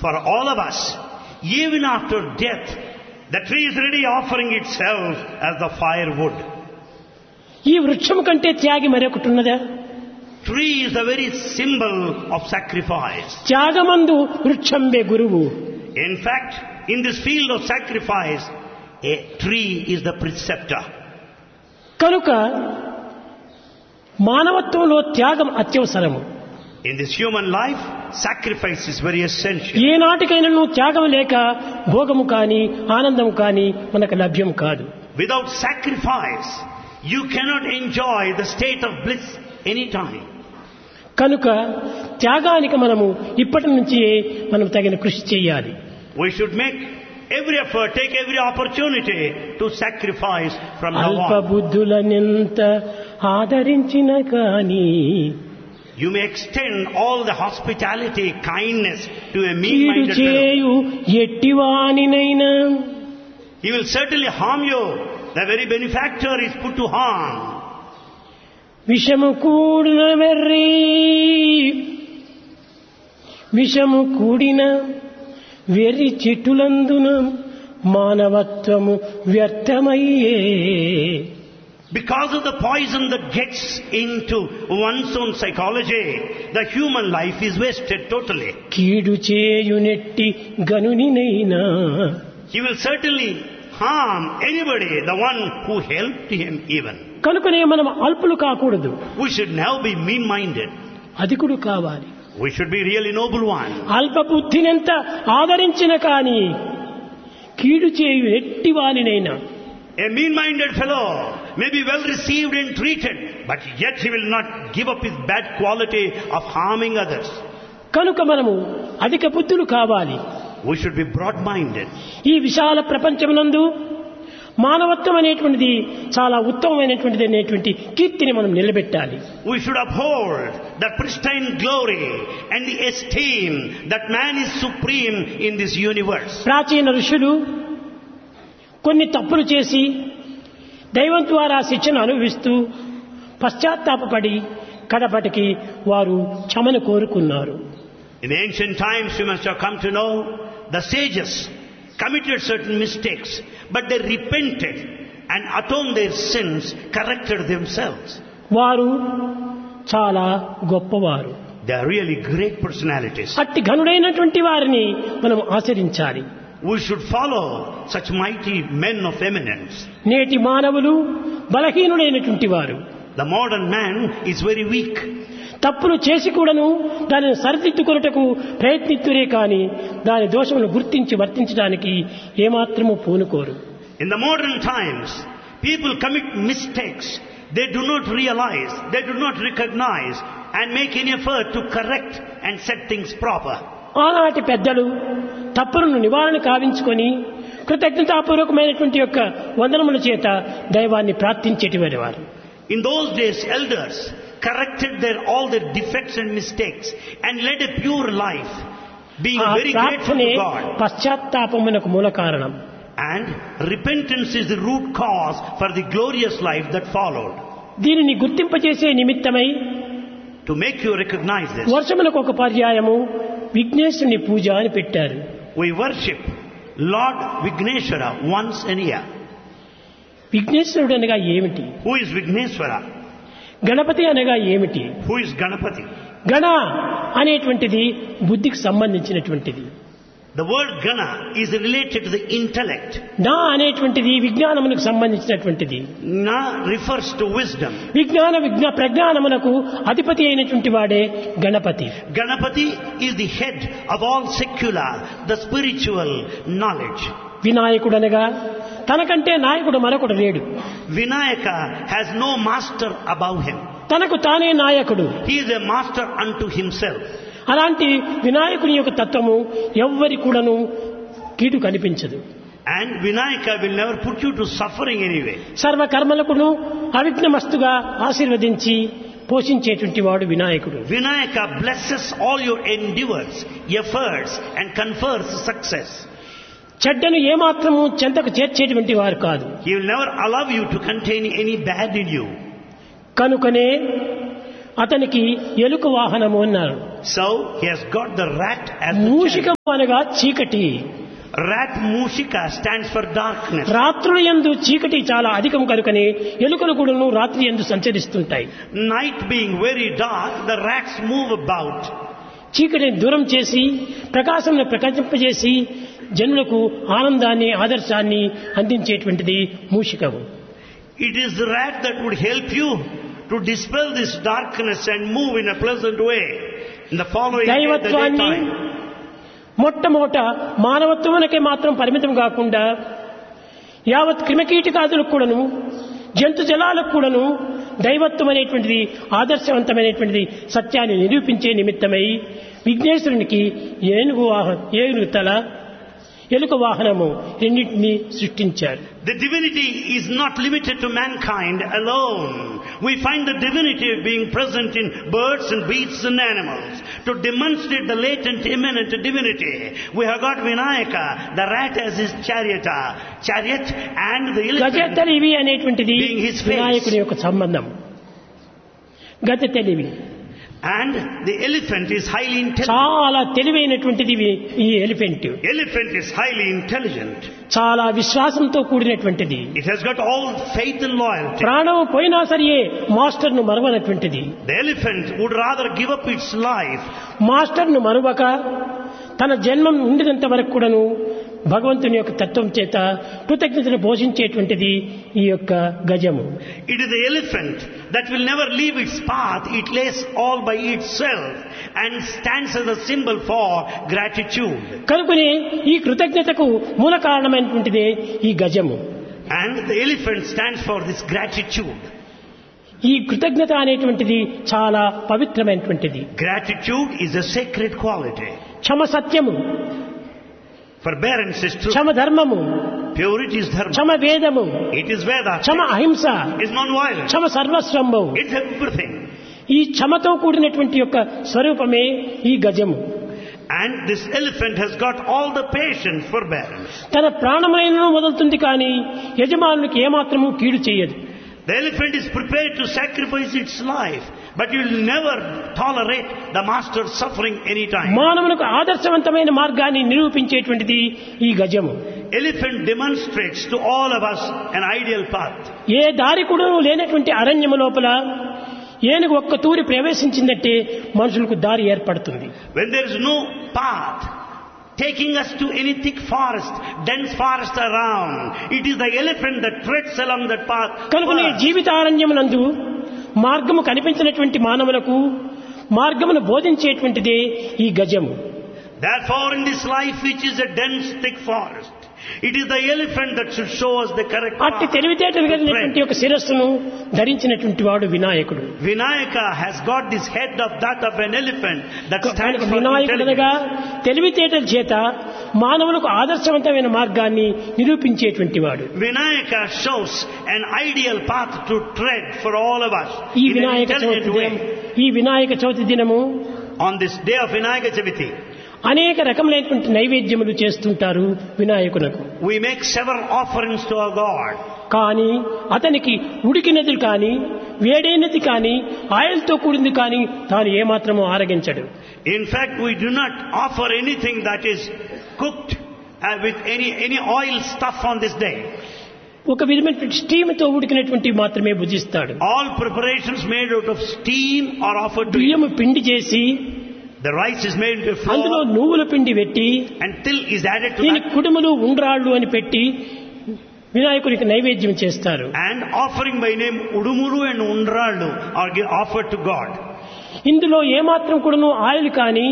for all of us, even after death, the tree is ready offering itself as the firewood. ఈ వృక్షము కంటే త్యాగి మరొకటి ఉన్నదా? Tree is the very symbol of sacrifice. త్యాగమందు వృక్షంబే గురువు. In fact, in this field of sacrifice, a tree is the preceptor. కనుక మానవత్వంలో త్యాగం అత్యవసరము. In this human life, sacrifice is very essential. ఏనాటికైనా త్యాగం లేక భోగము కానీ ఆనందము కానీ మనకు లభ్యం కాదు. Without sacrifice, you cannot enjoy the state of bliss anytime. కనుక త్యాగానికి మనము ఇప్పటి నుంచి మనం తగిన కృషి చేయాలి. We should make every effort, take every opportunity to sacrifice from now అల్ప on. బుద్ధులనెంత ఆదరించిన కానీ You may extend all the hospitality, kindness to a కీడు mean-minded fellow. చేయు ఎట్టివానినైనా He will certainly harm you. The very benefactor is put to harm. విషము కూడిన వెర్రి విషము కూడిన వెర్రి చెట్టులందున మానవత్వము వ్యర్థమయ్యే. Because of the poison that gets into one's own psychology, the human life is wasted totally. కీడు చేయునెట్టి గనునినైనా He will certainly harm anybody, the one who helped him even. కనుకనే మనం అల్పులు కాకూడదు, We should now be mean-minded. అధికుడు కావాలి. We should be really noble one. అల్ప బుద్ధినెంత ఆదరించిన కానీ కీడు చేయు ఎట్టి వానినైనా A mean-minded fellow may be well received and treated, but yet he will not give up his bad quality of harming others. కనుక మనము అధిక బుద్ధులు కావాలి. We should be broad-minded. ఈ విశాల ప్రపంచమునందు మానవత్వం అనేటువంటిది చాలా ఉత్తమమైనటువంటిది అనేటువంటి కీర్తిని మనం నిలబెట్టాలి. We should uphold that pristine glory and the esteem that man is supreme in this universe. ప్రాచీన ఋషులు కొన్ని తప్పులు చేసి దైవం ద్వారా శిక్షను అనుభవిస్తూ పశ్చాత్తాపపడి కడపటికి వారు క్షమను కోరుకున్నారు. In ancient times, you must have come to know, the sages committed certain mistakes, but they repented and atoned their sins, corrected themselves. వారు చాలా గొప్పవారు. They are really great personalities. అట్టి ఘనుడైనటువంటి వారిని మనం ఆచరించాలి. We should follow such mighty men of eminence. నేటి మానవులు బలహీనుడైనటువంటి వారు. The modern man is very weak. తప్పులు చేసి కూడాను దానిని సరిదిద్దుకొనుటకు ప్రయత్నిస్తురే కానీ దాని దోషమును గుర్తించి వర్తించడానికి ఏమాత్రము పూనుకోరు. In the modern times, people commit mistakes. They do not realize, they do not recognize and make any effort to correct and set things proper. ఆనాటి పెద్దలు తప్పులను నివారణ కావించుకొని కృతజ్ఞతాపూర్వకమైనటువంటి యొక్క వందనముల చేత దైవాన్ని ప్రార్థించేటివారు వారు. In those days, elders corrected all their defects and mistakes and led a pure life, being very grateful to God. పశ్చాత్తాపమునకు మూల కారణం. And repentance is the root cause for the glorious life that followed. దీనిని గుర్తింపజేసే నిమిత్తమై To make you recognize this, వర్షములకు ఒక పర్యాయము విఘ్నేశ్వరుని పూజ అని పెట్టారు. we worship Lord Vigneshwara once a year. విఘ్నేశ్వరుడు అనగా ఏమిటి? Who is Vigneshwara? గణపతి అనగా ఏమిటి? Who is Ganapati? గణ అనేటువంటిది బుద్ధికి సంబంధించినటువంటిది. The word Gana is related to the intellect. నా అనేటువంటిది విజ్ఞానమునకు సంబంధించినటువంటిది. Na refers to wisdom. ప్రజ్ఞానమునకు అధిపతి అయినటువంటి వాడే Ganapati. Ganapati is the head of all secular, the spiritual knowledge. వినాయకుడు అనగా తనకంటే నాయకుడు మరొకడు లేడు. Vinayaka has no master above him. తనకు తానే నాయకుడు. He is a master unto himself. అలాంటి వినాయకుని యొక్క తత్వము ఎవ్వరి కూడాను కీడు కనిపించదు. And Vinayaka will never put you to suffering anyway. సర్వ కర్మలకును అవిఘ్నమస్తుగా ఆశీర్వదించి పోషించేటువంటి వాడు వినాయకుడు. Vinayaka blesses all your endeavors, efforts and confers success. చెడ్డను ఏమాత్రము చెంతకు చేర్చేటువంటి వారు కాదు. He will never allow you to contain any bad in you. కనుకనే అతనికి ఎలుక వాహనము అన్నారు. So he has got the rat as the chariot. మూషికం అనగా చీకటి. Rat Mushika stands for darkness. రాత్రుల యందు చీకటి చాలా అధికం కనుకనే ఎలుకలు కూడాను రాత్రి యందు సంచరిస్తుంటాయి. Night being very dark, the rats move about. చీకటిని దూరం చేసి ప్రకాశంను ప్రకాశింపజేసి జనులకు ఆనందాన్ని ఆదర్శాన్ని అందించేటువంటిది మూషికము. It is the rat that would help you to dispel this darkness and move in a pleasant way in the following day, the దైవత్వాన్ని daytime. మొట్టమొదట మానవత్వమునకే మాత్రం పరిమితం కాకుండా యావత్ క్రిమికీటకాదులకు కూడాను జంతు జలాలకు కూడాను దైవత్వం అనేటువంటిది ఆదర్శవంతమైనటువంటిది సత్యాన్ని నిరూపించే నిమిత్తమై విఘ్నేశ్వరునికి ఏనుగు తల ఎలుక వాహనము రెండింటినీ సృష్టించారు. The divinity is not limited to mankind alone. We find the divinity being present in birds and beasts and animals. To demonstrate the latent, immanent divinity, we have got Vinayaka, the rat as his chariot, and the elephant గజతెలివి అనేటువంటిది being his face. వినాయకుని యొక్క సంబంధం. గజతెలివి And the elephant is highly intelligent. చాలా తెలివైనటువంటిది ఈ elephant. Elephant is highly intelligent. చాలా విశ్వాసంతో కూడినటువంటిది. It has got all faith and loyalty. ప్రాణం పోయినా సరే మాస్టర్ను మరవనటువంటిది. The elephant would rather give up its life. మాస్టర్ను మరువక తన జన్మం ఉండినంత వరకు కూడాను భగవంతుని యొక్క తత్వం చేత కృతజ్ఞతను పోషించేటువంటిది ఈ యొక్క గజము. It is the elephant that will never leave its path. It lays all by itself and stands as a symbol for gratitude. కనుకనే ఈ కృతజ్ఞతకు మూల కారణమైనటువంటిదే ఈ గజము. And the elephant stands for this gratitude. ఈ కృతజ్ఞత అనేటువంటిది చాలా పవిత్రమైనటువంటిది. Gratitude is a sacred quality. క్షమ సత్యము, Forbearance is truth. క్షమ ధర్మము, Purity is dharma. క్షమ వేదము, It is Veda. క్షమ అహింస, It's non-violence. Kshama సర్వస్వంబు. It's everything. ఈ క్షమతో కూడినటువంటి యొక్క స్వరూపమే ఈ గజము. And this elephant has got all the patience, forbearance. తన ప్రాణమైనను వదులుతుంది కానీ యజమానునికి ఏమాత్రము కీడు చేయదు. The elephant is prepared to sacrifice its life, but you will never tolerate the master's suffering any time. మానవులకు ఆదర్శవంతమైన మార్గాన్ని నిరూపించేటువంటిది ఈ గజము. Elephant demonstrates to all of us an ideal path. ఏ దారి కూడా లేనటువంటి అరణ్యము లోపల ఏనుగు ఒక్క తూరి ప్రవేశించిందంటే మనుషులకు దారి ఏర్పడుతుంది. When there is no path taking us to any thick forest, dense forest around, it is the elephant that treads along that path. కనుకనే జీవితారణ్యమునందు మార్గము కనిపించినటువంటి మానవులకు మార్గమును బోధించేటువంటిదే ఈ గజము. Therefore, in this life which is a dense thick forest, it is the elephant that should show us the correct అట్టి path. తెలివితేటలు కలిగినటువంటి ఒక శిరస్సును ధరించినటువంటి వాడు వినాయకుడు. Vinayaka has got this head of that of an elephant that stands for వినాయకుడనగా intelligence. తెలివితేటల చేత మానవులకు ఆదర్శవంతమైన మార్గాన్ని నిరూపించేటువంటి వాడు. Vinayaka shows an ideal path to tread for all of us ఈ in an Vinayaka Chavithi intelligent way. ఈ వినాయక చవితి దినము On this day of Vinayaka Chaviti, అనేక రకములైనటువంటి నైవేద్యములు చేస్తుంటారు వినాయకునకు. we make several offerings to our God. కానీ అతనికి ఉడికినది కానీ వేడైనది కానీ ఆయిల్తో కూడింది కానీ తాను ఏమాత్రము ఆరగించడు. In fact, we do not offer anything that is cooked with any oil stuff on this day. ఒక విధమైనటువంటి స్టీమ్తో ఉడికినటువంటి మాత్రమే భుజిస్తాడు. All preparations made out of steam are offered to him. బియ్యము పిండి చేసి The rice is made into అందులో flour నువ్వుల పిండి పెట్టి and till is added to దీని that, కుడుములు ఉండ్రాళ్ళు అని పెట్టి వినాయకునికి నైవేద్యం చేస్తారు. and offering by name Udumuru and Undrallu are offered to God. ఇందులో ఏమాత్రం కూడాను ఆయిల్ కానీ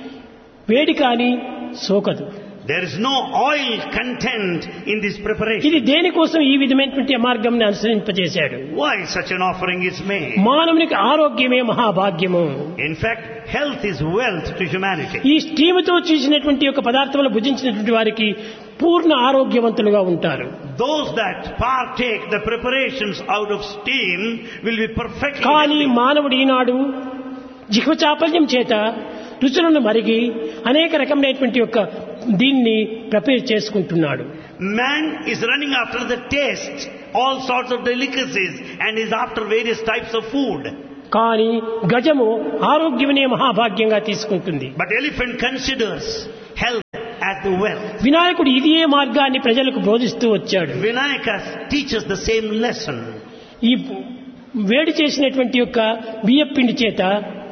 వేడి కానీ సోకదు. There is no oil content in this preparation. ఇది దేనికోసం ఈ విధమైనటువంటి మార్గంని అనుసరింపజేశాడు. Why such an offering is made? మానవునికి ఆరోగ్యమే మహాభాగ్యము. In fact, health is wealth to humanity. ఈ స్టీముతో చేసినటువంటి యొక్క పదార్థములు భుజించినటువంటి వారికి పూర్ణ ఆరోగ్యవంతులుగా ఉంటారు. Those that partake the preparations out of steam will be perfectly కానీ healthy. మానవుడు ఈనాడు జిహ్వ చాపల్యం చేత రుచులను మరిగి అనేక రకమైనటువంటి యొక్క దీన్ని ప్రిపేర్ చేసుకుంటున్నాడు. Man is running after the taste, all sorts of delicacies, and is after various types of food. కానీ గజము ఆరోగ్యమనే మహాభాగ్యంగా తీసుకుంటుంది. But elephant considers health as the wealth. వినాయకుడు ఇదే మార్గాన్ని ప్రజలకు బోధిస్తూ వచ్చాడు. Vinayaka teaches the same lesson. ఈ వేడి చేసినటువంటి యొక్క బియ్యపిండి చేత,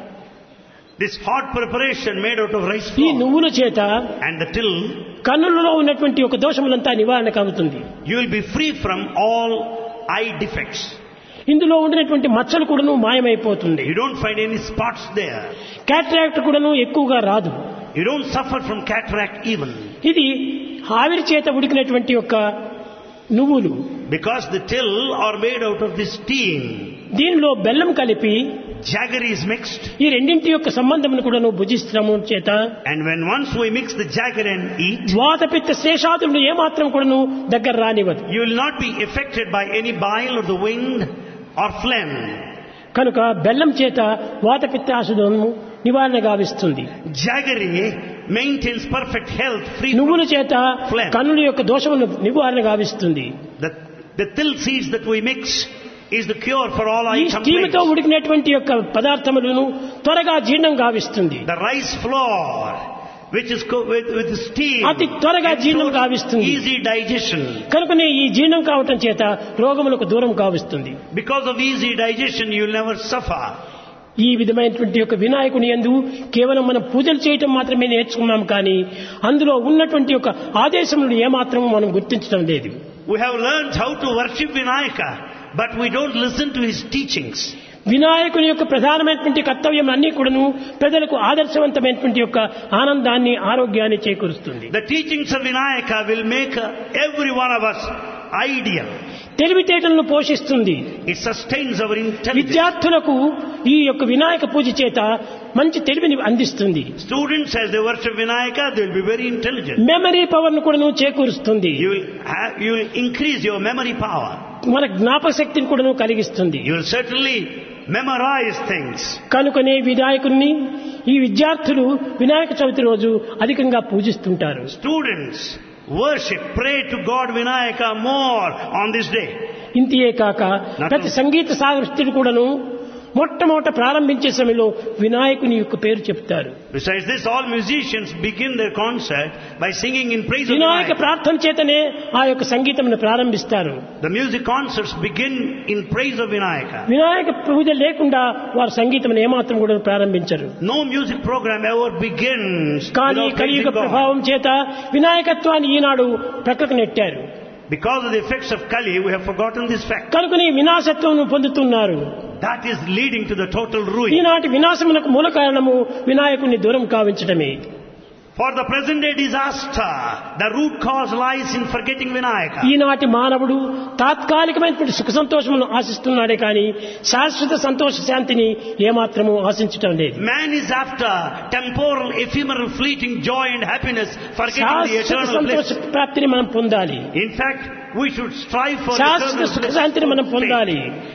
This hot preparation made out of rice ఈ flour నువ్వుల చేత and the till, కన్నులలో ఉన్నటువంటి ఒక దోషములంతా నివారణ కలుగుతుంది. you will be free from all eye defects. ఇందులో ఉండినటువంటి మచ్చలు కూడాను మాయమైపోతుంది. You don't find any spots there. Cataract కూడాను ఎక్కువగా రాదు. You don't suffer from cataract even. ఇది ఆవిరి చేత ఉడికినటువంటి యొక్క నువ్వులు. Because the till are made out of this steam. దీనిలో బెల్లం కలిపి Jaggery is mixed. ఈ రెండింటి యొక్క సంబంధమును కూడాను భుజిస్తాము చేత, And when once we mix the jaggery and eat, వాతపిత్త శేషాదులు ఏమాత్రం కూడాను దగ్గర రానివ్వదు. you will not be affected by any bile or the wind or phlegm. కనుక బెల్లం చేత వాతపిత్తాశుధము నివారణ గావిస్తుంది. Jaggery maintains perfect health, free నువ్వుల from చేత phlegm. కన్నుల యొక్క దోషమును నివారణ గావిస్తుంది. The till seeds that we mix is the cure for all ఈ eye స్టీముతో complaints. ఉడికినటువంటి యొక్క పదార్థములను త్వరగా జీర్ణం గావిస్తుంది. The rice flour, which is with the steam, అతి త్వరగా జీర్ణం ensures గావిస్తుంది. easy digestion. కనుకనే ఈ జీర్ణం కావటం చేత రోగములకు దూరం గావిస్తుంది. Because of easy digestion, you will never suffer. ఈ విధమైనటువంటి యొక్క వినాయకుని యందు కేవలం మనం పూజలు చేయటం మాత్రమే నేర్చుకున్నాం, కానీ అందులో ఉన్నటువంటి యొక్క ఆదేశములను ఏమాత్రము మనం గుర్తించడం లేదు. We have learned how to worship Vinayaka, but we don't listen to his teachings. వినాయకుని యొక్క ప్రధానమైనటువంటి కర్తవ్యం అన్నీ కూడాను ప్రజలకు ఆదర్శవంతమైనటువంటి యొక్క ఆనందాన్ని, ఆరోగ్యాన్ని చేకూరుస్తుంది. The teachings of Vinayaka will make every one of us ideal. తెలివితేటలను పోషిస్తుంది. It sustains our intelligence. విద్యార్థులకు ఈ యొక్క వినాయక పూజ చేత మంచి తెలివిని అందిస్తుంది. Students, as they worship Vinayaka, they will be very intelligent. Memory power ను కూడా చేకూరుస్తుంది. You will increase your memory power. మన జ్ఞాపక శక్తిని కూడా కలిగిస్తుంది. You will certainly memorize things. కనుకనే వినాయకుడిని ఈ విద్యార్థులు వినాయక చవితి రోజు అధికంగా పూజిస్తుంటారు. Students worship, pray to God Vinayaka more on this day. ఇంతియే కాక ప్రతి సంగీత సాహిత్యుడు కూడాను మొట్టమొదట ప్రారంభించే సమయంలో వినాయకుని యొక్క పేరు చెప్తారు. Besides this, all musicians begin their concert by singing in praise of Vinayaka Vinayaka. ప్రార్థన చేతనే ఆ యొక్క సంగీతమును ప్రారంభిస్తారు. The music concerts begin in praise of Vinayaka. Vinayaka పూజ లేకుండా వారు సంగీతమును ఏమాత్రం కూడా ప్రారంభించరు. No music program ever begins కానీ without కలియుగ praising God. ప్రభావం చేత వినాయకత్వాన్ని ఈనాడు ప్రక్కకు నెట్టారు. Because of the effects of Kali, we have forgotten this fact. కనుకని వినాశత్వం పొందుతున్నారు. That is leading to the total ruin. ఈనాటి వినాశమునకు మూల కారణము వినాయకుని దూరం కావించడమే. For the present day disaster, the root cause lies in forgetting Vinayaka. ఈనాటి మానవుడు తాత్కాలికమైనటువంటి సుఖ సంతోషమును ఆశిస్తున్నాడే కానీ శాశ్వత సంతోష శాంతిని ఏమాత్రము ఆశించటం లేదు. Man is after temporal, ephemeral, fleeting joy and happiness, forgetting the శాశ్వత eternal సంతోష bliss. ప్రాప్తిని మనం పొందాలి. In fact, we should strive for శాశ్వత eternal సుఖ bliss. శాంతిని మనం పొందాలి.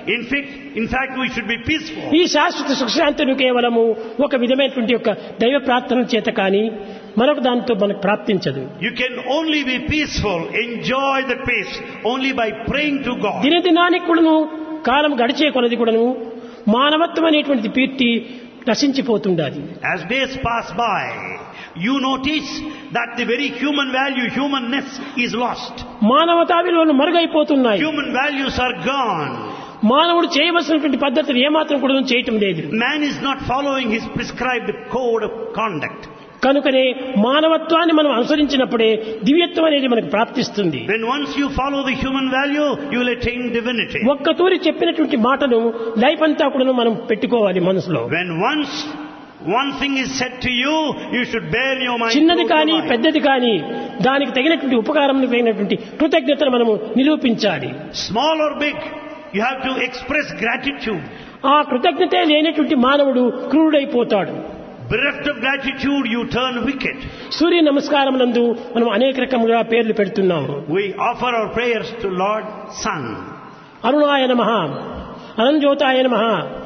In fact, we should be peaceful. ఈ శాశ్వత సుఖశాంతిని కేవలము ఒక విధమైనటువంటి యొక్క దైవ ప్రార్థన చేత కానీ మరొక దానితో మనకు ప్రాప్తించదు. You can only be peaceful, enjoy the peace, only by praying to God. దినదినానికి కూడాను కాలం గడిచే కొలది కూడాను మానవత్వం అనేటువంటి కీర్తి నశించిపోతుండాలి. As days pass by, you notice that the very human value, humanness is lost. మానవతా విలువలు మరుగైపోతున్నాయి. Human values are gone. మానవుడు చేయవలసినటువంటి పద్ధతులు ఏమాత్రం కూడా చేయటం లేదు. Man is not following his prescribed code of conduct. కనుకనే మానవత్వాన్ని మనం అనుసరించినప్పుడే దివ్యత్వం అనేది మనకు ప్రాప్తిస్తుంది. When once you follow the human value, you will attain divinity. ఒక్క తూరి చెప్పినటువంటి మాటను లైఫ్ అంతా కూడా మనం పెట్టుకోవాలి మనసులో. When once one thing is said to you, you should bear in your mind. చిన్నది throughout కానీ your life. పెద్దది కానీ దానికి తగినటువంటి ఉపకారం తగినటువంటి కృతజ్ఞతను మనము నిరూపించాలి. Small or big, you have to express gratitude. ఆ కృతజ్ఞతే లేనటువంటి మానవుడు క్రూరుడైపోతాడు. Bereft of gratitude, you turn wicked. సూర్య నమస్కారం నందు మనం అనేక రకములుగా పేర్లు పెడుతున్నాము. We offer our prayers to Lord Sun, అరుణాయ నమః, అనంజ్యోతాయ నమః,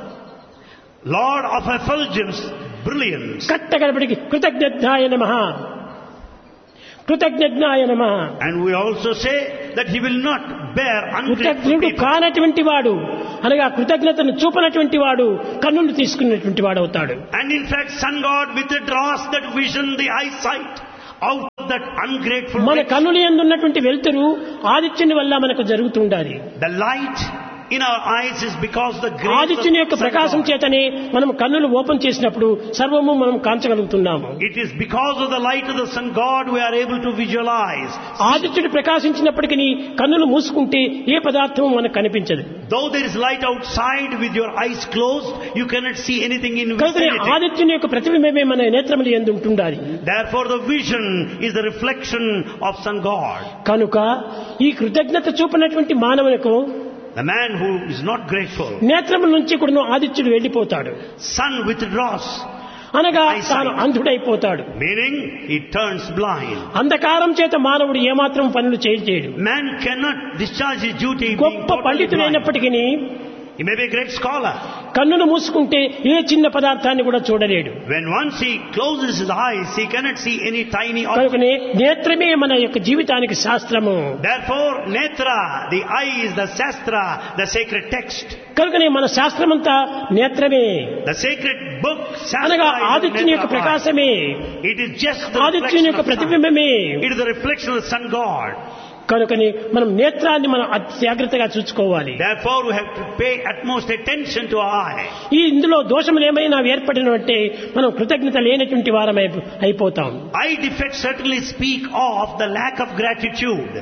Lord of effulgence, brilliance. కట్టగడపడికి కృతజ్ఞతాయ నమః. కృతజ్ఞాయ నమః. And we also say that he will not bear ungrateful కృతజ్ఞుడు people. కానటువంటి వాడు అనగా కృతజ్ఞతను చూపనటువంటి వాడు కన్నులు తీసుకున్నటువంటి వాడు అవుతాడు. And in fact, sun god withdraws that vision, the eyesight, out of that ungrateful మన rich. కన్నుల యందు ఉన్నటువంటి వెలుతురు ఆదిత్యుని వల్ల మనకు జరుగుతుండాలి. The light in our eyes is because the grace ఆదిత్యుని యొక్క of sun ప్రకాశం god. చేతనే మనం కన్నులు ఓపెన్ చేసినప్పుడు సర్వము మనం కాంచగలుగుతున్నాము. It is because of the light of the sun god we are able to visualize. ఆదిత్యుడు ప్రకాశించినప్పటికీ కన్నులు మూసుకుంటే ఏ పదార్థము మనకు కనిపించదు. Though there is light outside, with your eyes closed, you cannot see anything in కనుక vicinity. ఆదిత్యుని యొక్క ప్రతిబింబమే మన నేత్రముల యందు ఉంటుండాలి. Therefore the vision is the reflection of sun god. కనుక ఈ కృతజ్ఞత చూపినటువంటి మానవులకు The man who is not grateful, నేత్రముల నుంచి కూడా ఆదిత్యుడు వెళ్ళిపోతాడు. sun withdraws, అనగా తాను అంధుడైపోతాడు. meaning he turns blind. అంధకారం చేత మానవుడు ఏమాత్రం పనులు చేయలేడు. Man cannot discharge his duty being గొప్ప totally blind. పండితుడైనప్పటికీ He may be a great scholar. కన్నును మూసుకుంటే ఏ చిన్న పదార్థాన్ని కూడా చూడలేడు. When once he closes his eyes, he cannot see any tiny object. కనుకనే నేత్రమే మన యొక్క జీవితానికి శాస్త్రము. Therefore, netra, the eye is the shastra, the sacred text. కనుకనే మన శాస్త్రమంతా నేత్రమే. The sacred book, అనగా shastra, is ఆదిత్యుని the యొక్క netra eye. ప్రకాశమే, It is just the ఆదిత్యుని reflection యొక్క of sun. ప్రతిబింబమే. It is the reflection of the sun god. కనుకని మనం నేత్రాన్ని మనం అతి జాగ్రత్తగా చూసుకోవాలి. Therefore, we have to pay utmost attention to our eye. ఈ ఇందులో దోషములు ఏమైనా ఏర్పడినంటే మనం కృతజ్ఞత లేనటువంటి వారం అయిపోతాం. Eye defects certainly speak of the lack of gratitude.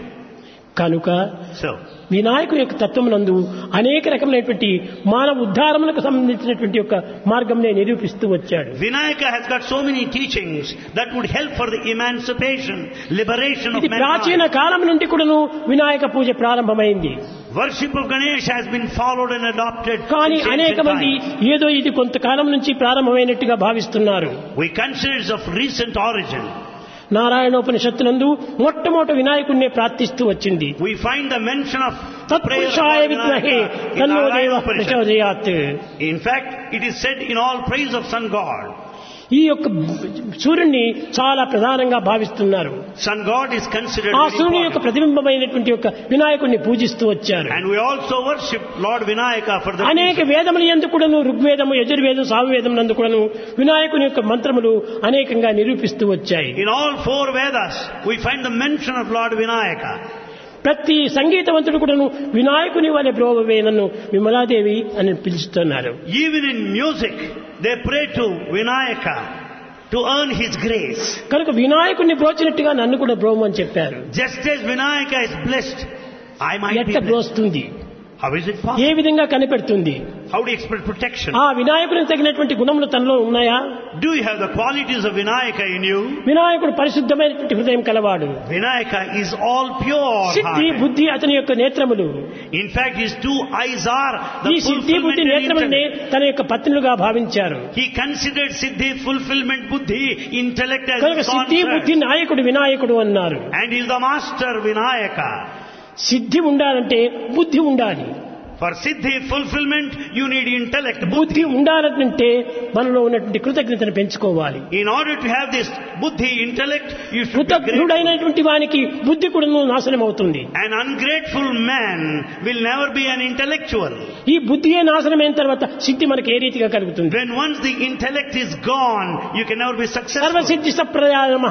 కనుక So, వినాయకుని యొక్క తత్వమునందు అనేక రకమైనటువంటి మానవ ఉద్ధారములకు సంబంధించినటువంటి యొక్క మార్గంనే నిరూపిస్తూ వచ్చాడు. Vinayaka has got so many teachings that would help for the emancipation, liberation of ఇది ప్రాచీన mankind. కాలం నుండి కూడాను వినాయక పూజ ప్రారంభమైంది. Worship of Ganesh has been followed and adopted కానీ since అనేక ancient మంది times. ఏదో ఇది కొంతకాలం నుంచి ప్రారంభమైనట్టుగా భావిస్తున్నారు. We consider it of recent origin. నారాయణోపనిషత్తునందు మొట్టమొదటి వినాయకుడినే ప్రార్థిస్తూ వచ్చింది. We find the mention of prayer of తత్పురుషాయ విద్మహే Vinayaka in తన్నో దేవః Narayana-Upanishad. ప్రచోదయాత్. In fact, it is said in all praise of sun god. ఈ యొక్క సూర్యుడిని చాలా ప్రధానంగా భావిస్తున్నారు. Sun god is considered ఆ very సూర్యుని యొక్క important. ప్రతిబింబమైనటువంటి యొక్క వినాయకుడిని పూజిస్తూ వచ్చారు. And we also worship Lord Vinayaka for the అనేక reason. వేదముల యందు కూడాను ఋగ్వేదము, యజుర్వేదం, సామవేదం నందు కూడాను వినాయకుని యొక్క మంత్రములు అనేకంగా నిరూపిస్తూ వచ్చాయి. In all four Vedas, we find the mention of Lord Vinayaka. ప్రతి సంగీతవంతుడు కూడాను వినాయకుని వలె బ్రోవవే నన్ను విమలాదేవి అని పిలుస్తున్నారు. Even in music, they pray to Vinayaka to earn his grace. కనుక వినాయకుడిని బ్రోచినట్టుగా నన్ను కూడా బ్రోమని చెప్పారు. Just as Vinayaka is blessed, I might be ఎట్ట blessed. బ్రోస్తుంది, How is it A possible? విధంగా కనిపెడుతుంది? How do you expect protection? ఆ వినాయకుడికి తగినటువంటి గుణములు తనలో ఉన్నాయా? Do you have the qualities of Vinayaka in you? వినాయకుడు పరిశుద్ధమైనటువంటి హృదయం కలవాడు. Vinayaka is all pure Siddhi hearted. బుద్ధి అతని యొక్క నేత్రములు. In fact, his two eyes are ఈ the సిద్ధి fulfillment బుద్ధి and నేత్రములనే intellect. తన యొక్క పత్నులుగా భావించారు. He considered Siddhi, fulfillment, Buddhi, intellect as కనుక his సిద్ధి concern. బుద్ధి నాయకుడు వినాయకుడు అన్నారు. And he is the master Vinayaka. సిద్ధి ఉండాలంటే బుద్ధి ఉండాలి. For Siddhi, fulfillment, you need intellect, బుద్ధి Buddhi. ఉండాలంటే మనలో ఉన్నటువంటి కృతజ్ఞతను పెంచుకోవాలి. In order to have this Buddhi, intellect, you should be grateful. కృతజ్ఞుడైనటువంటి వానికి బుద్ధి కూడా నాశనం అవుతుంది. An ungrateful man will never be an intellectual. ఈ బుద్ధియే నాశనమైన తర్వాత సిద్ధి మనకి ఏ రీతిగా కలుగుతుంది? When once the intellect is gone, you can never be successful. Sarvasiddhi సప్రదాయ నమః.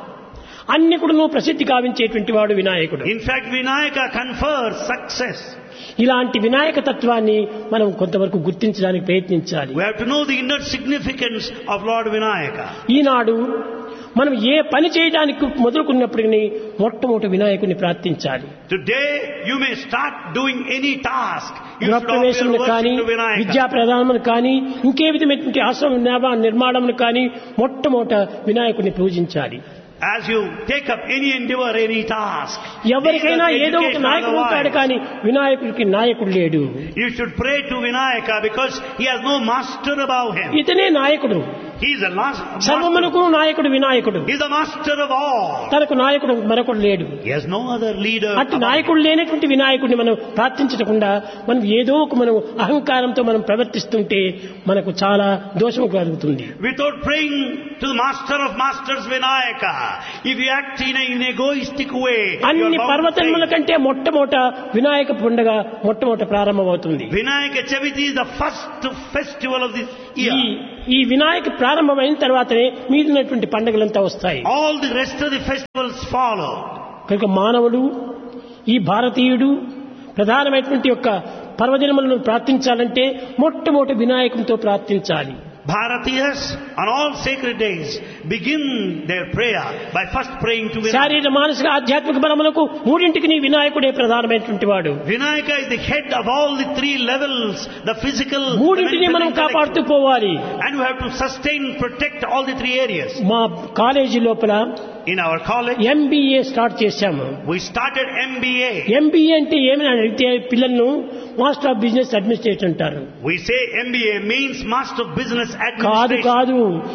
అన్ని కూడా ప్రసిద్ధి గావించేటువంటి వాడు వినాయకుడు. In fact, Vinayaka confers success. ఇలాంటి వినాయక తత్వాన్ని మనం కొంతవరకు గుర్తించడానికి ప్రయత్నించాలి. We have to know the inner significance of Lord Vinayaka. ఈనాడు మనం ఏ పని చేయడానికి మొదలుకున్నప్పటికీ మొట్టమొదటి వినాయకుడిని ప్రార్థించాలి. Today, you may start doing any task. You should offer గృహప్రవేశములు కానీ, worship to Vinayaka. విద్యా ప్రదానములు కానీ, ఇంకే విధమైనటువంటి ఆశ్రమ నిర్మాణములు కానీ మొట్టమొదట వినాయకుడిని పూజించాలి. As you take up any endeavor, any task, ఎవరికైనా either ఏదో ఒక education నాయకుడు ఉంటాడు otherwise, కానీ వినాయకుడికి నాయకుడు లేడు. you should pray to Vinayaka because he has no master above him. ఇతనే నాయకుడు. He is the last సర్వమునకు నాయకుడు వినాయకుడు. He is the master of all. తనకు నాయకుడు మరొకడు లేడు. He has no other leader. అట్టి నాయకుడు లేనటువంటి వినాయకుడిని మనం ప్రార్థించకుండా మనం ఏదో ఒక మనం అహంకారంతో మనం ప్రవర్తిస్తుంటే మనకు చాలా దోషం కలుగుతుంది. Without praying to the master of masters Vinayaka, if you act in an egoistic way, అన్ని పర్వతముల కంటే మొట్టమొదట వినాయక పండుగ మొట్టమొదట ప్రారంభమవుతుంది. Vinayaka Chaviti is the first festival of this year. ఈ వినాయక ప్రారంభమైన తర్వాతనే మిగిలినటువంటి పండుగలంతా వస్తాయి. All the rest of the festivals follow. కనుక మానవుడు ఈ భారతీయుడు ప్రధానమైనటువంటి యొక్క పర్వదినములను ప్రార్థించాలంటే మొట్టమొదటి వినాయకునితో ప్రార్థించాలి. Bharatiyas on all sacred days begin their prayer by first praying to Vinayaka. శారీర మానసిక ఆధ్యాత్మిక బలములకు మూడింటికి వినాయకుడే ప్రధానమైనటువంటి వాడు. Vinayaka is the head of all the three levels, the physical, మూడింటిని మనం కాపాడుతూ పోవాలి. and we have to sustain, protect all the three areas. మా కాలేజీ లోపల In our college, MBA start చేశాము. we started MBA. MBA అంటే ఏమని అడిగితే పిల్లలను మాస్టర్ ఆఫ్ బిజినెస్ అడ్మినిస్ట్రేషన్ అంటారు. We say MBA means Master of Business కాదు Administration. కాదు,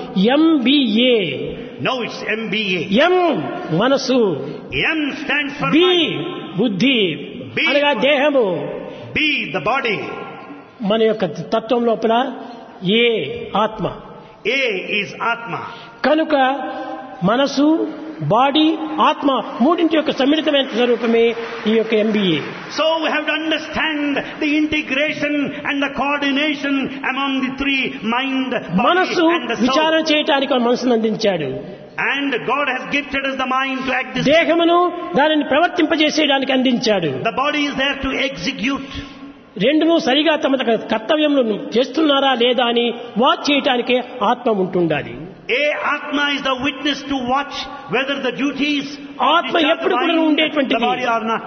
MBA. No, it's MBA. M మనసు, M stands for B mind. బుద్ధి, B అనగా దేహము. B, the body. మన యొక్క తత్వం లోపల A ఆత్మ. A is Atma. కనుక మనసు, బాడీ, ఆత్మ మూడింటి యొక్క సమ్మిళితమైన స్వరూపమే ఈ యొక్క MBA. So we have to understand the integration and the coordination among the three, mind, body మనస్సు and the soul. విచారణ చేయటానికి మనసును అందించాడు. And God has gifted us the mind to act this. దేహమును దానిని ప్రవర్తింపజేసేయడానికి అందించాడు. The body is there to execute. రెండును సరిగా తమ కర్తవ్యములను చేస్తున్నారా లేదా అని వాచ్ చేయటానికే ఆత్మ ఉంటుండాలి. Atma is the witness to watch whether the duties ఆత్మ ఎప్పుడు కూడా the ఉండేటువంటిది. body are not.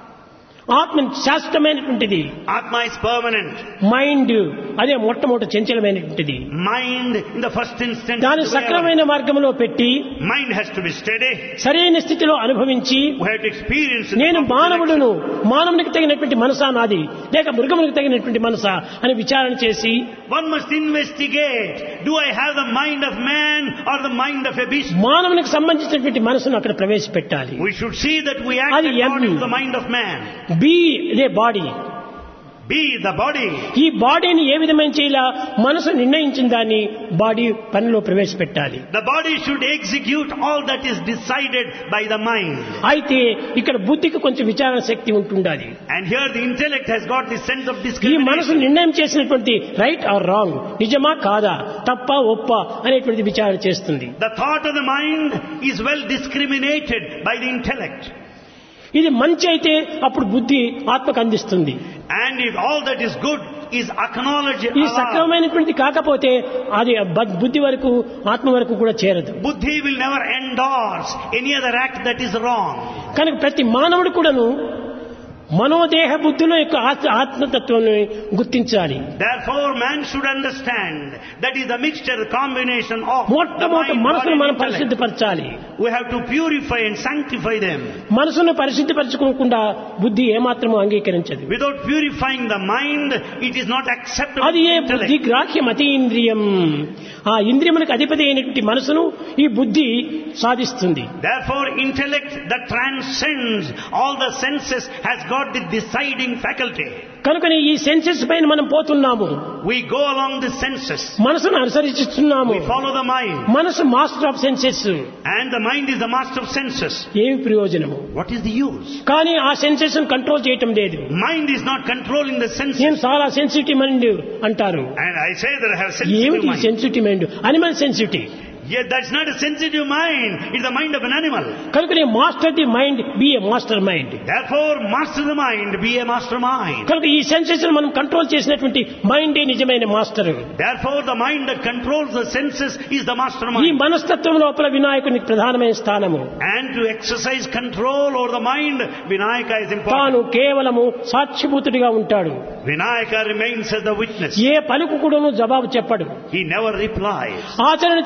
ఆత్మ శాశ్వతమైనటువంటిది. Atma is permanent. మైండ్ అదే మొట్టమొదటి చంచలమైనటువంటిది. Mind in the first instance. దాని సక్రమైన మార్గంలో పెట్టి Mind has to be steady. సరైన స్థితిలో అనుభవించి We have to experience it. నేను మానవుడును, మానవునికి తగినటువంటి మనసా నాది లేక మృగమునికి తగినటువంటి మనసా అని విచారణ చేసి One must investigate. Do I have the mind of man or the mind of a beast? మానవునికి సంబంధించినటువంటి మనసును అక్కడ ప్రవేశపెట్టాలి. We should see that we act అది according M. to the mind of man. B అదే బాడీ. Be the body. ఈ బాడీని ఏ విధమైన చేయాలా మనసు నిర్ణయించిన దాన్ని బాడీ పనిలో ప్రవేశపెట్టాలి. The body should execute all that is decided by the mind. అయితే ఇక్కడ బుద్ధికి కొంచెం విచారణ శక్తి ఉంటుండాలి. And here the intellect has got the sense of ఈ మనసు discrimination. నిర్ణయం చేసినటువంటి రైట్ ఆర్ రాంగ్, నిజమా కాదా, తప్ప ఒప్ప అనేటువంటి విచారణ చేస్తుంది. The thought of the mind is well discriminated by the intellect. ఇది మంచి అయితే అప్పుడు బుద్ధి ఆత్మకు అందిస్తుంది. And if all that is good is acknowledged, ఈ సక్రమమైనటువంటి కాకపోతే అది బుద్ధి వరకు ఆత్మ వరకు కూడా చేరదు. Buddhi will never endorse any other act that is wrong. కనుక ప్రతి మానవుడు కూడాను మనోదేహ బుద్ధుల యొక్క ఆత్మతత్వాన్ని గుర్తించాలి. Therefore, man should understand that is the mixture, the combination of the మొట్టమొదటి mind, body, మనసును and మనం intellect. పరిశుద్ధపరచాలి. We have to purify and sanctify them. మనసును పరిశుద్ధపరచుకోకుండా బుద్ధి ఏమాత్రము అంగీకరించదు. Without purifying the mind, it is not acceptable అది to A intellect. బుద్ధి గ్రాహ్యం అతీంద్రియం. ఆ ఇంద్రియములకు అధిపతి అయినటువంటి మనసును ఈ బుద్ధి సాధిస్తుంది. Therefore, intellect that transcends all the senses has got the deciding faculty. కనుకనే ఈ సెన్సెస్ పైన మనం పోతున్నాము. We go along the senses. మనసును అనుసరిస్తున్నాము. We follow the mind. మనసు master of senses. And the mind is the master of senses. ఏమి ప్రయోజనము? What is the use? కానీ ఆ సెన్సెస్ కంట్రోల్ చేయటం లేదు. Mind is not controlling the senses. నేను చాలా సెన్సిటివ్ మైండ్ అంటారు. And I say that I have sensitive ఏమిటి mind. Sensitive mind? Animal sensitive. Yet that's not a sensitive mind. It's the mind of an animal. కనుకనే master the mind, B A master mind. Therefore, master the mind, be a mastermind. కనుక ఈ senses మనం control చేసినటువంటి మైండే నిజమైన master. Therefore, the mind that controls the senses is the ఈ mastermind. మనస్తత్వం లోపల వినాయకునికి ప్రధానమైన స్థానము. And to exercise control over the mind, Vinayaka is తాను important. కేవలము సాక్షిభూతుడిగా ఉంటాడు. Vinayaka remains as the witness. ఏ పలుకు కూడాను జవాబు చెప్పడు. He never replies. ఆచరణ చేసి చూపిస్తాడు.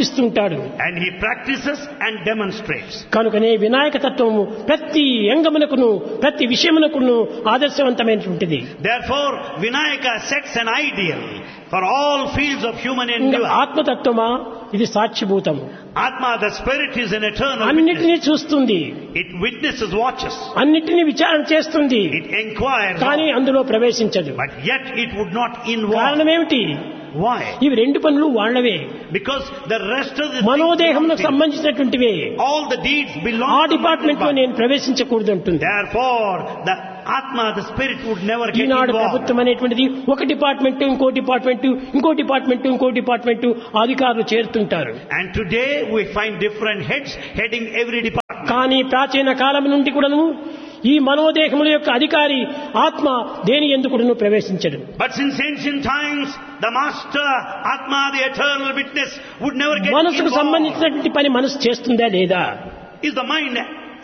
చూపిస్తుంటాడు. And he practices and demonstrates. కనుకనే వినాయక తత్వము ప్రతి యంగమునకును ప్రతి విషయమునకును ఆదర్శవంతమైనటువంటిది. Therefore, Vinayaka sets an ideal for all fields of human endeavor. ఆత్మతత్వమా ఇది సాక్షిభూతము. Atma, the spirit, is an eternal అన్నిటినీ witness. చూస్తుంది, It witnesses, watches. అన్నిటినీ విచారణ చేస్తుంది, It inquires, కానీ అందులో ప్రవేశించదు. but yet it would not involve. కారణమేమిటి? Why? ఇవి రెండు పనులు వాళ్ళవే. Because the rest of the మనోదేహమునకు సంబంధించినటువంటివే. all the deeds belong ఆ to the డిపార్ట్మెంట్ లో body. నేను ప్రవేశించకూడదు అంటుంది. Therefore, the Atma, the spirit, would never get Eenadu involved. ప్రభుత్వం అనేటువంటిది ఒక డిపార్ట్మెంట్ ఇంకో డిపార్ట్మెంట్ ఇంకో డిపార్ట్మెంట్ అధికారులు చేరుతుంటారు. And today we find different heads heading every department. కానీ ప్రాచీన కాలం నుండి కూడాను ఈ మనోదేహముల యొక్క అధికారి ఆత్మ దేని ఎందుకును ప్రవేశించడు. But since ancient times, the master, Atma, the eternal witness, would never get మనసుకు involved. సంబంధించినటువంటి పని మనసు చేస్తుందా లేదా? Is the mind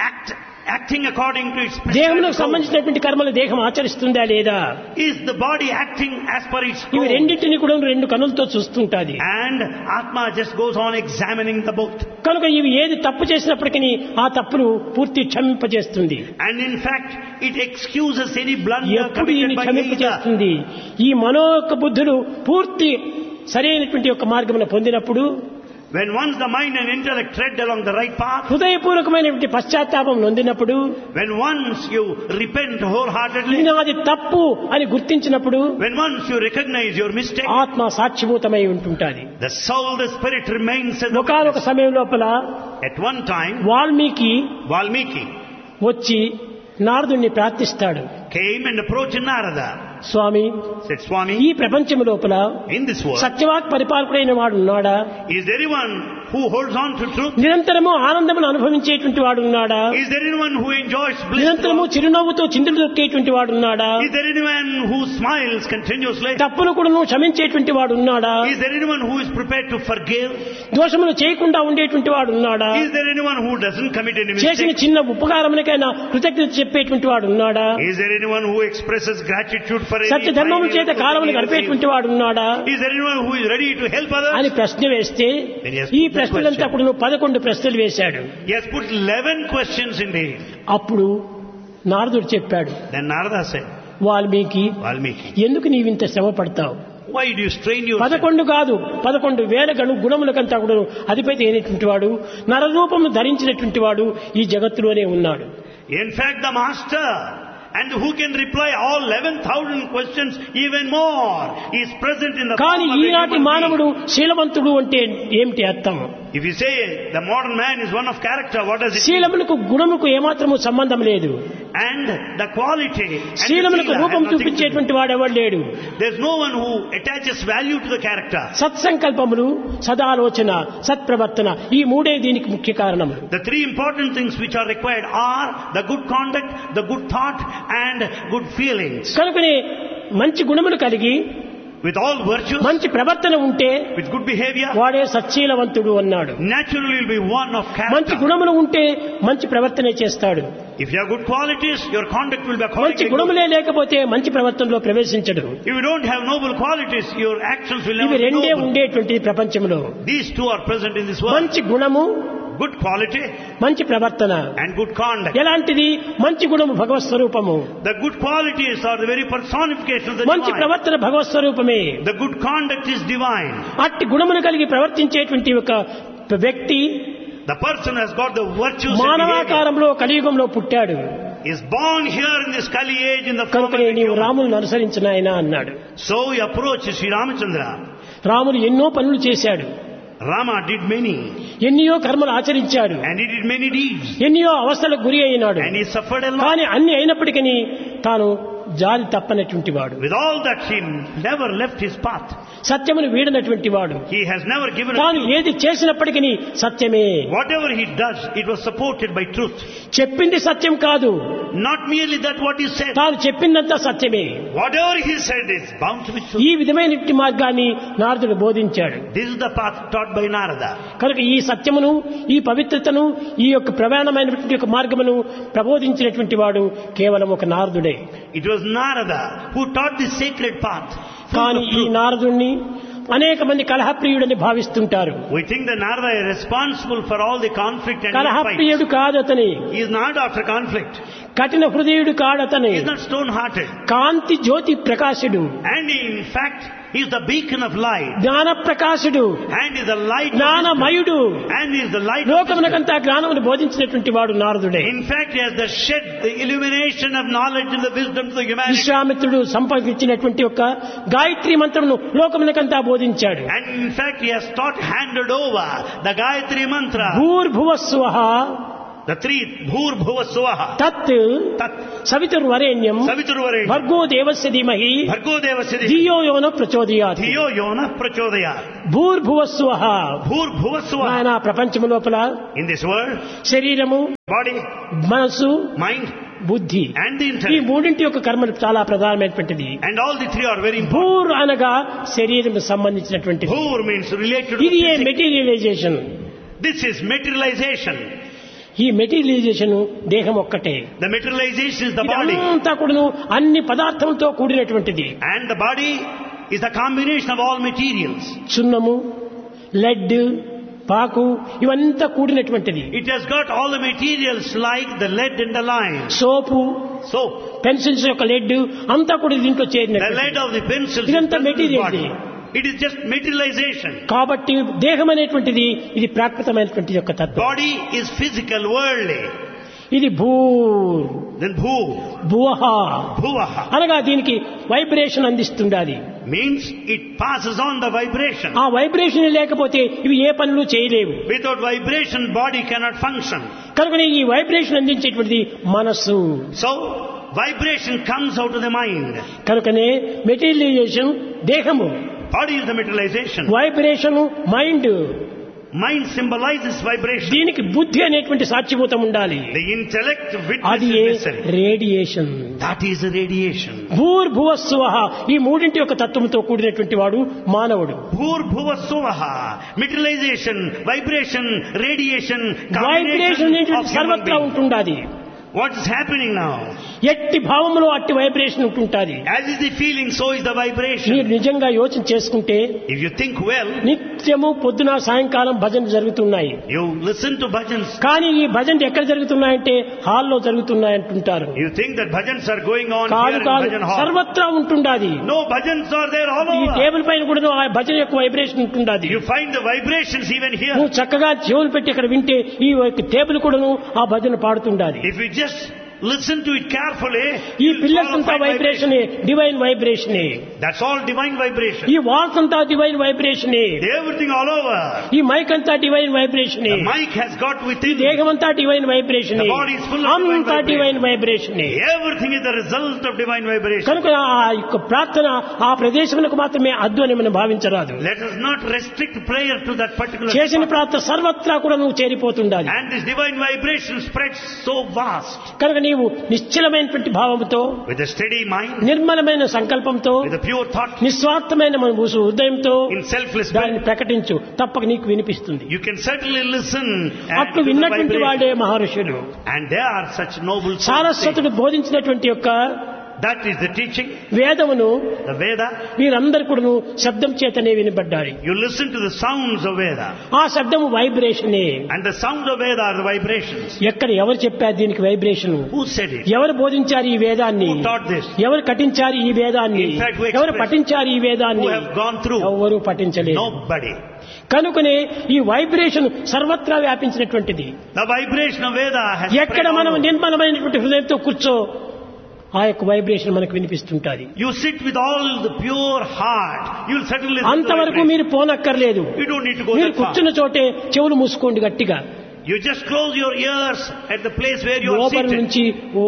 acting according to its దేహమునకు prescribed సంబంధించినటువంటి కర్మలు దేహం ఆచరిస్తుందా లేదా? goal? Is the body acting as per its ఇవి goal? రెండింటిని కూడా రెండు కనులతో చూస్తుంటాది. And Atma just goes on examining the both. కనుక ఇవి ఏది తప్పు చేసినప్పటికీ ఆ తప్పును పూర్తి క్షమింపజేస్తుంది. And in fact, it excuses any blunder ఎప్పుడు ఈయన committed by either. క్షమింపజేస్తుంది? ఈ మనో యొక్క బుద్ధులు పూర్తి సరైనటువంటి యొక్క మార్గమును పొందినప్పుడు, When once the mind and intellect tread along the right path, హృదయపూర్వకమైనటువంటి పశ్చాత్తాపం నొందినప్పుడు, when once you repent wholeheartedly, నేను అది తప్పు అని గుర్తించినప్పుడు when once you recognize your mistake, ఆత్మ సాక్షిభూతమై ఉంటుంటాది. the soul, the spirit remains as a ఒకనొక witness. సమయం లోపల At one time, Valmiki Valmiki వచ్చి నారదుణ్ణి ప్రార్థిస్తాడు. came and approached Narada. Swamy, Said, Swami, ఈ ప్రపంచం లోపల in this world, సత్యవాక్ పరిపాలకుడైన వాడు ఉన్నాడా? is there anyone who holds on to truth? నిరంతరము ఆనందమును అనుభవించేటువంటి వాడు ఉన్నాడా? Is there anyone who enjoys bliss? నిరంతరము చిరునవ్వుతో చిందులు దొక్కేటువంటి వాడు ఉన్నాడా? Is there anyone who smiles continuously? తప్పును కూడా క్షమించేటువంటి వాడు ఉన్నాడా? Is there anyone who is prepared to forgive? దోషములు చేయకుండా ఉండేటువంటి వాడు ఉన్నాడా? Is there anyone who doesn't commit any చేసిన mistake? చిన్న ఉపకారములకైనా కృతజ్ఞత చెప్పేటువంటి వాడు ఉన్నాడా? Is there anyone who expresses gratitude for any సత్య ధర్మము చేత kindness కాలమును that he గడిపేటువంటి receives? వాడు ఉన్నాడా Is there anyone who is ready to help అని others? ప్రశ్న వేస్తే Then he has ఈ put the ప్రశ్నలంతా question. కూడా 11 ప్రశ్నలు వేశాడు. He has put 11 questions indeed. అప్పుడు నారదుడు చెప్పాడు, Then Narada said, Valmiki, Valmiki, ఎందుకు నీవింత శ్రమ పడతావు? why do you strain yourself? 11 కాదు 11,000 గుణములకంతా కూడా అధిపతి అయినటువంటి వాడు, నరరూపమును ధరించినటువంటి వాడు ఈ జగత్తులోనే ఉన్నాడు. In fact, the master, and who can reply all 11,000 questions even more, is present in the కానీ form of a ఈనాటి human మానవుడు being. శీలవంతుడు అంటే ఏమిటి అర్థం? If you say the modern man is one of character, what does it mean? శీలమునకు గుణముకు ఏమాత్రము సంబంధం లేదు. And the quality, and the శీలమునకు sila రూపం has nothing to do. చూపించేటువంటి వాడెవడు లేడు. There's no one who attaches value to the character. సత్సంకల్పములు, సదాలోచన, సత్ప్రవర్తన ఈ మూడే దీనికి ముఖ్య కారణములు. The three important things which are required are the good conduct, the good thought, and good feelings. కనుకనే మంచి గుణములు కలిగి With all virtues, మంచి ప్రవర్తన ఉంటే with good behavior, వాడే సచ్చీలవంతుడు అన్నాడు. naturally will be one of మంచి character. గుణములు ఉంటే మంచి ప్రవర్తనే చేస్తాడు. If you have good qualities, your conduct will be మంచి according to good. గుణములే లేకపోతే మంచి ప్రవర్తనలో ప్రవేశించడు. If you don't have noble qualities, your actions will ఇవి never be రెండే noble. ఉండేటువంటి ప్రపంచంలో. These two are present in this world. మంచి గుణము, Good quality మంచి ప్రవర్తన. and good conduct. ఎలాంటిది? మంచి గుణము భగవత్ స్వరూపము, The good qualities are the very personification of the మంచి divine. ప్రవర్తన భగవత్ స్వరూపమే. The good conduct is divine. అట్టి గుణమును కలిగి ప్రవర్తించేటువంటి ఒక వ్యక్తి The person has got the virtues and behavior. మానవాకారంలో కలియుగంలో పుట్టాడు. Is born here in this Kali age in the form of కనుకనే a నీవు human. రాములను అనుసరించిన ఆయన అన్నాడు. So he approaches Sri Ramachandra. రాముడు ఎన్నో పనులు చేశాడు, Rama did many, ఎన్నో కర్మలు ఆచరించాడు, and he did many deeds, ఎన్నో అవస్థలకు గురి అయినాడు. and he suffered a lot. కానీ అన్ని అయినప్పటికీ తాను జారి తప్పనటువంటి వాడు, With all that, he never left his path. సత్యమును వీడనటువంటి వాడు. He has never given తాను up. ఏది చేసినప్పటికీ సత్యమే. Whatever he does, it was supported by truth. చెప్పింది సత్యం కాదు, Not merely that what he said. తాను చెప్పిందంతా సత్యమే. Whatever he said is bound to be true. ఈ విధమైనటువంటి మార్గాన్ని నారదుడు బోధించాడు. This is the path taught by Narada. కనుక ఈ సత్యమును, ఈ పవిత్రతను, ఈ యొక్క ప్రధానమైనటువంటి యొక్క మార్గమును ప్రబోధించినటువంటి వాడు కేవలం ఒక నారదుడే. It was Narada who taught this sacred path. full కానీ of ఈ truth. నారదుణ్ణి అనేక మంది కలహప్రియుడని భావిస్తుంటారు. We think that Narada is responsible for all the conflict and fight. కలహప్రియుడు కాదతని. He is not after conflict. కఠిన హృదయుడు కాడతని. He is not stone-hearted. Kanthi Jyothi ప్రకాశుడు. And in fact, he is the beacon of light. జ్ఞాన ప్రకాశుడు. And is the light. జ్ఞానమయుడు. And is the light. లోకమునకంతా జ్ఞానమును బోధించినటువంటి వాడు నారదుడే. In fact, he has the shed the illumination of knowledge and the wisdom to the humanity. విశ్వామిత్రుడు సంపాదించినటువంటి ఒక గాయత్రి మంత్రమును లోకమునకంతా బోధించాడు. And in fact, he has handed over the Gayatri mantra. భూర్భువస్వః. The three Bhur Bhuva Swaha. తత్ Tat సవితుర్వరేణ్యం Saviturvarenyam భర్గో దేవస్య ధీమహి Bhargo Devasya ధియో యోన ప్రచోదయాత్. Dhiyo Yona Prachodayat. భూర్భువస్వః. Bhur Bhuva Swaha. ఆయన ప్రపంచము లోపల In this world, శరీరము, body, మనస్సు, mind బుద్ధి, and the ఈ intellect. మూడింటి యొక్క కర్మలు చాలా ప్రధానమైనటువంటిది. And all the three are very important. భూర్ అనగా శరీరం సంబంధించినటువంటిది. Bhur means related to ఇది the physics. Materialisation. This is materialization. ఈ మెటీరియలైజేషన్ దేహం ఒక్కటే. The materialization is the body. ఇదంతా కూడాను అన్ని పదార్థములతో కూడినటువంటిది. And the body is the combination of all materials. సున్నము, lead, పాకు ఇవంతా కూడినటువంటిది. It has got all the materials like the lead and the lime. Soap, Soap, pencils యొక్క lead అంతా కూడా దీంట్లో the చేరినది. lead of the pencils. ఇదంతా is present in the material. body. It is just materialization. కాబట్టి దేహం అనేటువంటిది ఇది ప్రాకృతమైనటువంటి యొక్క తత్వం. Body is physical, worldly. ఇది భూ Then bhu, భువః bhuvaha అనగా దీనికి vibration అందిస్తుండాలి. means it passes on the vibration. ఆ వైబ్రేషన్ లేకపోతే ఇవి ఏ పనులు చేయలేవు. Without vibration, body cannot function. కనుక ఈ వైబ్రేషన్ అందించేటువంటిది మనస్సు. So, vibration comes out of the mind. కనుకనే మెటీరియలైజేషన్ దేహము, Body is the materialization. Vibration mind. Mind symbolizes vibration. దీనికి బుద్ధి అనేటువంటి సాక్షిభూతం ఉండాలి. The intellect witness అది is necessary. Radiation. That is the radiation. భూర్భువస్వః ఈ మూడింటి యొక్క తత్వంతో కూడినటువంటి వాడు మానవుడు. Bhur bhuva suvaha. Materialization, vibration, radiation, vibration combination of human సర్వత్రా being. ఉంటుండాలి. What is happening now? ఎట్టి భావములో అట్టి vibration ఉంటుంటాది. As is the feeling, so is the మీరు vibration. నిజంగా యోచన చేసుకుంటే If you think well, నిత్యము పొద్దున సాయంకాలం భజనలు జరుగుతున్నాయి. you listen to bhajans. కానీ ఈ భజనలు ఎక్కడ జరుగుతున్నాయంటే హాల్లో జరుగుతున్నాయంటుంటారు. You think that bhajans are going on కాదు here in కాదు, bhajan hall. సర్వత్రా ఉంటుండాది. No, bhajans are there all ఈ over. టేబుల్ పైన కూడా ఆ భజన యొక్క vibration ఉంటుండాది. You find the vibrations even here. నువ్వు చక్కగా చెవులు పెట్టి ఇక్కడ వింటే ఈ టేబుల్ కూడాను ఆ భజన పాడుతుండాలి. If we just listen to it carefully, ఈ you'll పిల్లర్స్ follow అంతా fine vibration. వైబ్రేషనే, divine వైబ్రేషనే. That's all divine vibration. ఈ వాల్స్ అంతా డివైన్ వైబ్రేషనే. Everything all over. ఈ మైక్ అంతా divine వైబ్రేషనే. The mic has got ఈ within. దేహం అంతా divine వైబ్రేషనే. The body is full of divine అంతా vibration. Divine వైబ్రేషనే. Everything is the result of divine vibration. కనుక ఆ యొక్క ప్రార్థన ఆ ప్రదేశములకు మాత్రమే అద్దు అని మనం భావించరాదు. Let us not restrict prayer to that particular చేసిన spot. ప్రార్థన సర్వత్రా కూడా నువ్వు చేరిపోతుండాలి. And this divine vibration spreads so vast. కనుక నీవు నిశ్చలమైనటువంటి భావముతో, With a steady mind, నిర్మలమైన సంకల్పంతో, with a pure thought, నిస్వార్థమైన మన హృదయంతో in selfless దాన్ని spirit, ప్రకటించు, తప్పక నీకు వినిపిస్తుంది. you can certainly listen అట్లు to the విన్నటువంటి vibration. వాడే మహర్షులు. And there are such noble souls. సారస్వతుడు బోధించినటువంటి యొక్క That is the teaching, వేదమును the Veda. వీరందరూ కూడా శబ్దం చేతనే వినబడ్డారు. You listen to the sounds of Veda. ఆ శబ్దము వైబ్రేషనే. And the sound of Veda are the vibrations. ఎక్కడ ఎవరు చెప్పారు దీనికి వైబ్రేషన్? Who said it? ఎవరు బోధించారు ఈ వేదాన్ని? Who taught this? ఎవరు కటించారు ఈ వేదాన్ని? In fact, who ఎవరు expressed? పఠించారు ఈ వేదాన్ని? Who have gone through? ఎవరు పఠించలేదు. Nobody. కనుకనే ఈ వైబ్రేషన్ సర్వత్రా వ్యాపించినటువంటిది. The vibration of Veda has ఎక్కడ spread all మనం over. నిర్మలమైనటువంటి హృదయంతో కూర్చో ఆ యొక్క వైబ్రేషన్ మనకు వినిపిస్తుంటాది. You sit with all the pure heart. You'll certainly listen to the అంతవరకు vibration. మీరు పోనక్కర్లేదు. You don't need to go మీరు that far. కూర్చున్న చోటే చెవులు మూసుకోండి గట్టిగా. You just close your ears at the place where you are లోపల seated. నుంచి ఓ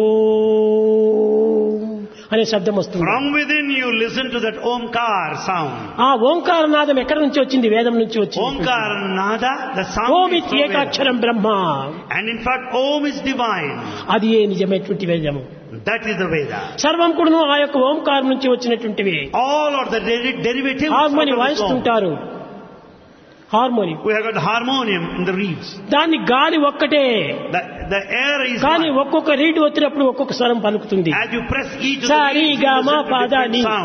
అనే శబ్దం వస్తుంది. From within you listen to that Omkar sound. ఆ ఓంకార నాదం ఎక్కడి నుంచి వచ్చింది? వేదం నుంచి వచ్చింది. Omkar Nada, the sound Om is from Veda. ఏకాక్షరం Brahma. And in fact, Om is divine. అది ఏ నిజమైనటువంటి వేదము. That is the Veda. సర్వం కూడాను ఆ యొక్క ఓంకారం నుంచి వచ్చినటువంటివి. All are the derivatives harmony of the Om. వాయిస్తుంటారు. Harmony We have got harmonium in the reeds. దాన్ని గాలి ఒక్కటే. The air is కానీ one. ఒక్కొక్క రీడ్ వచ్చినప్పుడు ఒక్కొక్క స్వరం పలుకుతుంది. As you press each of Sari, the reeds, you Gama, listen to different Pada, Ni. sounds.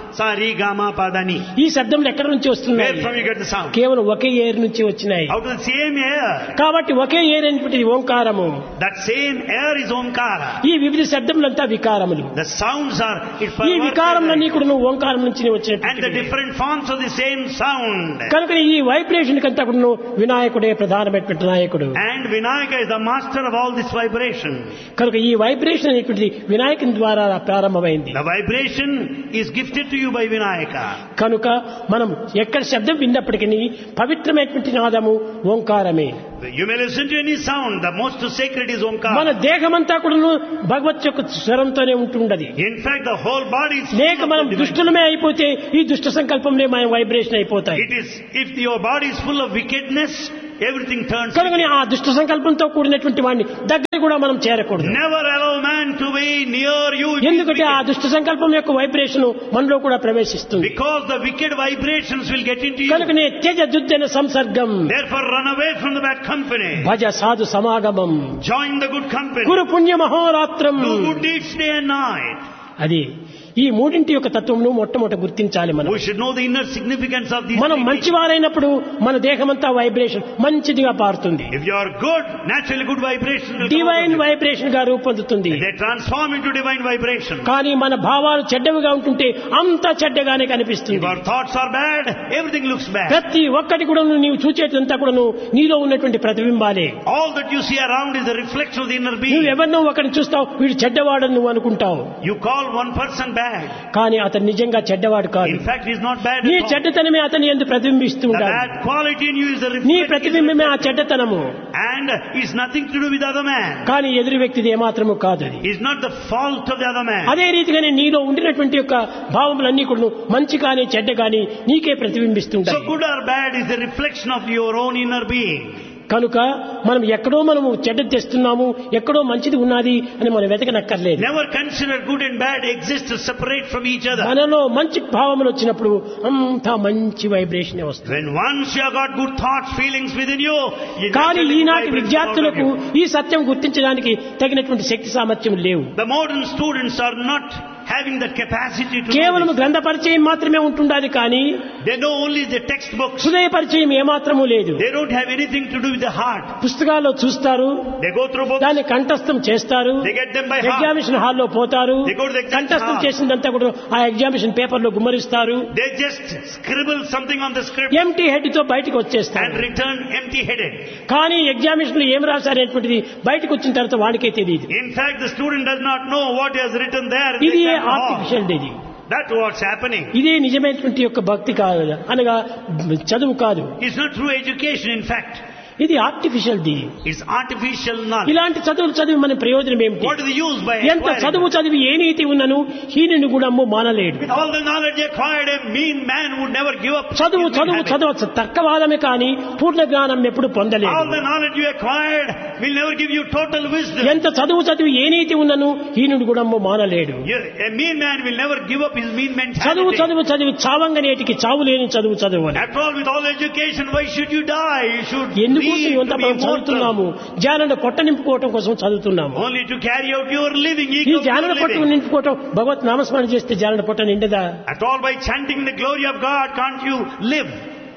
sa, ri, ga, ma, pa, da, ni. ఈ శబ్దములు ఎక్కడి నుంచి వస్తున్నాయి? Where from you get the sound? కేవలం ఒకే ఏర్ నుంచి వచ్చినాయి. Out of the same air. కాబట్టి ఒకే ఏర్ అనేటువంటిది ఓంకారము. That same air is Omkara. ఈ వివిధ శబ్దములంతా వికారములు. The sounds are ఈ వికారములన్నీ కూడా ఓంకారం నుంచి and the వచ్చినటువంటి different forms of the same sound. కనుక ఈ వైబ్రేషన్ కంతా కూడా వినాయకుడే ప్రధానమైనటువంటి నాయకుడు. And Vinayaka is the master of all this vibration. కనుక ఈ వైబ్రేషన్ అనేటువంటిది వినాయకుని ద్వారా ప్రారంభమైంది. The vibration is gifted to you by Vinayaka. కనుక మనం ఎక్కడ శబ్దం విన్నప్పటికీ పవిత్రమైనటువంటి నాదము ఓంకారమే. You may listen to any sound. The most sacred is మన Omkara. దేహమంతా కూడా భగవత్ యొక్క స్వరంతోనే ఉంటున్నది. In fact, the whole body is లేక full మనం of the divine. దుష్టులమే అయిపోతే ఈ దుష్ట సంకల్పంలో మన వైబ్రేషన్ అయిపోతాయి. It is, if your body is full of wickedness, everything turns కనుకని wicked. ఆ దుష్ట సంకల్పంతో కూడినటువంటి వాడిని దగ్గర కూడా మనం చేరకూడదు. Never allow man to be near you. if he is ఎందుకంటే ఆ wicked. దుష్ట సంకల్పం యొక్క వైబ్రేషన్ మనలో కూడా ప్రవేశిస్తుంది. Because the wicked vibrations will get into you. కనుకనే త్యజ దుర్జన సంసర్గం Therefore, run away from the bad company. భజ సాధు సమాగమం Join the good company. కురు పుణ్య మహోరాత్రం. Do good deeds day and night. అది ఈ మూడింటి యొక్క తత్వమును మొట్టమొదట గుర్తించాలి మనం. We should know the inner significance of these మనం three things. మంచివారైనప్పుడు మన దేహమంతా వైబ్రేషన్ మంచిదిగా పారుతుంది. If you are good, naturally good vibrations will come divine out of you. Vibration గా రూపొందుతుంది. They transform into divine vibration. కానీ మన భావాలు చెడ్డవిగా ఉంటుంటే అంతా చెడ్డగానే If కనిపిస్తుంది. our thoughts are bad, everything looks bad. ప్రతి ఒక్కటి కూడా నీవు చూచేదంతా కూడా నీలో ఉన్నటువంటి ప్రతిబింబాలే. All that you see around is a reflection of the inner నువ్వు being. ఎవరినో ఒకరిని చూస్తావు, వీడు చెడ్డవాడని నువ్వు అనుకుంటావు. You call one person bad. కానీ అతను నిజంగా చెడ్డవాడు కాదు. In fact, he's not bad నీ at all. చెడ్డతనమే అతని యందు ప్రతిబింబిస్తూ The ఉండాలి. bad quality in you is the నీ reflection. ప్రతిబింబమే ఆ చెడ్డతనము. And it's nothing to do with the other man. కానీ ఎదురు వ్యక్తిది ఏమాత్రము కాదు అది. It's not the fault of the other man. అదే రీతిగానే నీలో ఉండినటువంటి యొక్క భావములన్నీ కూడా మంచి కానీ చెడ్డ కానీ నీకే So ప్రతిబింబిస్తుంటాయి. good or bad is the reflection of your own inner being. కనుక మనం ఎక్కడో మనము చెడ్డ తెస్తున్నాము, ఎక్కడో మంచిది ఉన్నది అని మనం వెతకనక్కర్లేదు. Never consider good and bad exist separate from each other. మనలో మంచి భావములు వచ్చినప్పుడు అంతా మంచి వైబ్రేషన్ వస్తుంది. When once you have got good thoughts, feelings within you, you కానీ naturally ఈనాటి vibrate విద్యార్థులకు out of you. ఈ సత్యం గుర్తించడానికి తగినటువంటి శక్తి సామర్థ్యం లేవు. The modern students are not having the capacity to కేవలం know this. గ్రంథ పరిచయం మాత్రమే ఉంటుండాలి కానీ They know only the textbooks. హృదయ పరిచయం ఏమాత్రము లేదు. They don't have anything to do with the heart. పుస్తకాల్లో చూస్తారు, They go through books. దాన్ని కంఠస్థం చేస్తారు, They get them by heart. Examination హాల్లో పోతారు, They go to the exam కంఠస్థం hall. చేసిందంతా కూడా ఆ ఎగ్జామినేషన్ పేపర్ లో గుమ్మరిస్తారు, They just scribble something on the script empty head తో బయటకు and వచ్చేస్తారు. return empty-headed. కానీ ఎగ్జామినేషన్ లో ఏం రాశారనేటువంటిది బయటకు వచ్చిన తర్వాత వాడికే తెలియదు. In fact, the student does not know what he has written there. in the ఇది exam hall. ఆర్టిఫిషియల్ ఇది. That's what's happening. ఇదే నిజమైనటువంటి యొక్క భక్తి కాదు, అనగా చదువు కాదు. It's not true education, in fact. ఇది artificial the. It's artificial knowledge. ఇలాంటి చదువులు చదివి మన ప్రయోజనం ఏమిటి? What is the use by ఎంత acquiring? చదువు చదివి ఏ నీతి ఉన్నను హీనుని కూడా మానలేడు. With all the knowledge acquired, a mean man would never give up. చదువు his good చదువు habit. చదవచ్చు, తర్కవాదమే కానీ పూర్ణ జ్ఞానం ఎప్పుడు పొందలేదు. All the knowledge you acquired will never give you total wisdom. ఎంత చదువు చదివి ఏ నీతి ఉన్నను హీనుడు కూడా మానలేడు. A mean man will never give up his mean చదువు mentality. చదువు చదివి చావంగనేటికి చావు లేని చదువు చదవాలి. After all, with all education, why should you die? You should ఎందుకు live ఇంత to be మనం చదువుతున్నాము? జ్ఞానాన్ని పొట్ట నింపుకోవటం కోసం చదువుతున్నాము. only to carry out your living. ఈ equal to జ్ఞాన your పొట్ట living. నింపుకోవటం భగవత్ నామస్మరణ చేస్తే జ్ఞాన పొట్ట నిండదా? At all, by chanting the glory of God, can't you live?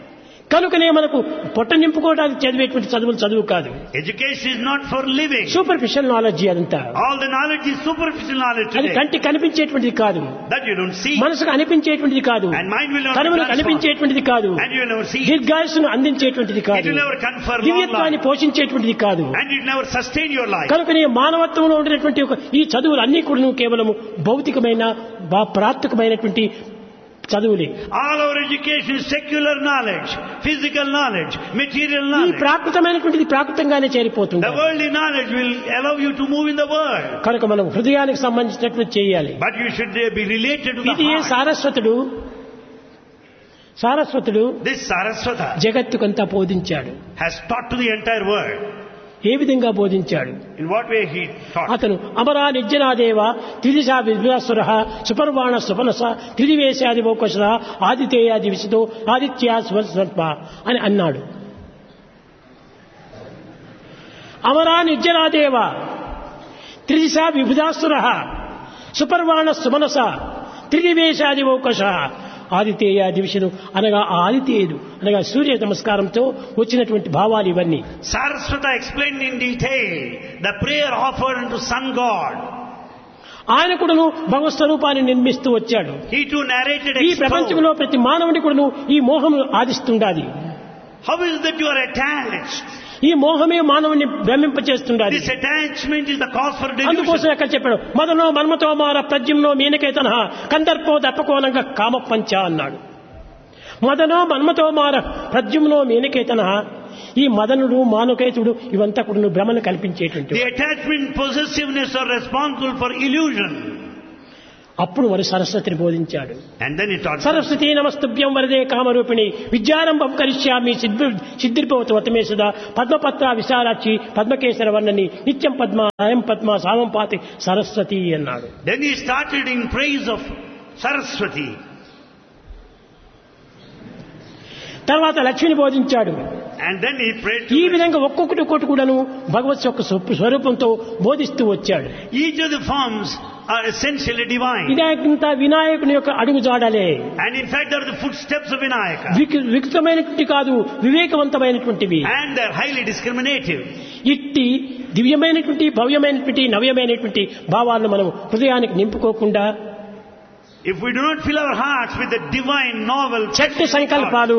కనుకనే మనకు పొట్ట నింపుకోవడానికి చదివేటువంటి చదువులు చదువు కాదు. Education is not for living. Superficial knowledge అదంతా. All the knowledge is superficial knowledge అది today. కంటి కనిపించేటువంటిది కాదు, That you don't see. మనసుకు అనిపించేటువంటిది కాదు, And mind will not be కనుమలకు transformed. అనిపించేటువంటిది కాదు, And you will never see. దీర్ఘాయుస్సును అందించేటువంటిది It కాదు, will never confer long దివ్యత్వాన్ని life. పోషించేటువంటిది కాదు. And it will never sustain your life. కనుకనే మానవత్వంలో ఉండేటువంటి ఈ చదువులు అన్ని కూడా కేవలము భౌతికమైన ప్రాప్తికమైనటువంటి చదువులే. All our education is secular knowledge, physical knowledge, material ఈ knowledge. ప్రాకృతమైనటువంటిది ప్రాకృతంగానే చేరిపోతుంది. The worldly knowledge will allow you to move in the world. కనుక మనం హృదయానికి సంబంధించినట్లు చేయాలి. But you should be related to the ఇది heart. సారస్వతుడు This Saraswata జగత్తుకంతా బోధించాడు. has taught to the entire world. ఏ విధంగా బోధించాడు? In what way he taught? అతను అమరా నిర్జనాదేవ త్రిదిశా విద్వాసుర సుపర్వాణ సుపనస త్రిదివేశాది మోకస ఆదితేయాది విశితో ఆదిత్యా స్వర్ప అని అన్నాడు. అమరా నిర్జనాదేవ త్రిదిశా విభుధాసుర సుపర్వాణ సుమనస త్రిదివేశాదివౌకష ఆదితేయ దివిషను అనగా ఆదితేయుడు అనగా సూర్య నమస్కారంతో వచ్చినటువంటి భావాలు ఇవన్నీ. Saraswata explained in detail the prayer offered unto sun god. ఆయన కూడాను భగవత్ స్వరూపాన్ని నిర్మిస్తూ వచ్చాడు. He too narrated ఈ ప్రపంచంలో ప్రతి మానవుడి కూడాను ఈ మోహం ఆదిస్తుండాలి. How is that you are attached? ఈ మోహమే మానవుని భ్రమింపచేస్తుండాలి. This attachment is the cause for delusion. అందుకోసం అక్కడ చెప్పాడు, మదనో మన్మతో మార ప్రద్యుమ్నో మీనకేతన కందర్పో దర్పకోనంగా కామపంచ అన్నాడు. మదనో మన్మతో మార ప్రద్యుమ్నో మీనకేతన, ఈ మదనుడు మానకేతుడు ఇవంతా కూడా భ్రమను కల్పించేటువంటి. The attachment, possessiveness are responsible for illusion. అప్పుడు వారు సరస్వతిని బోధించాడు. And then he taught Saraswati నమస్తుభ్యం వరదే కామరూపిణి విద్యారంభం కరిష్యామి సిద్ధిర్భవతు వతమే సుధా పద్మపత్ర విశాలాక్షి పద్మకేశర వర్ణని నిత్యం పద్మ అయం పద్మ సామం పాతి సరస్వతి అన్నాడు. Then he started in praise of Saraswati. తర్వాత లక్ష్మిని బోధించాడు. And then he prayed ఈ to విధంగా ఒక్కొక్కటి కూడాను భగవత్ యొక్క స్వరూపంతో బోధిస్తూ వచ్చాడు. each of the forms are essentially divine. ఇదంతా వినాయకుని యొక్క అడుగు జాడలే. And in fact, they are the footsteps of Vinayaka. వికృతమైనటువంటి కాదు, వివేకవంతమైనటువంటివి. And they are highly discriminative. ఇట్టి దివ్యమైనటువంటి భవ్యమైనటువంటి నవ్యమైనటువంటి భావాలను మనం హృదయానికి నింపుకోకుండా If we do not fill our hearts with the divine, novel, చెడ్డ సంకల్పాలు,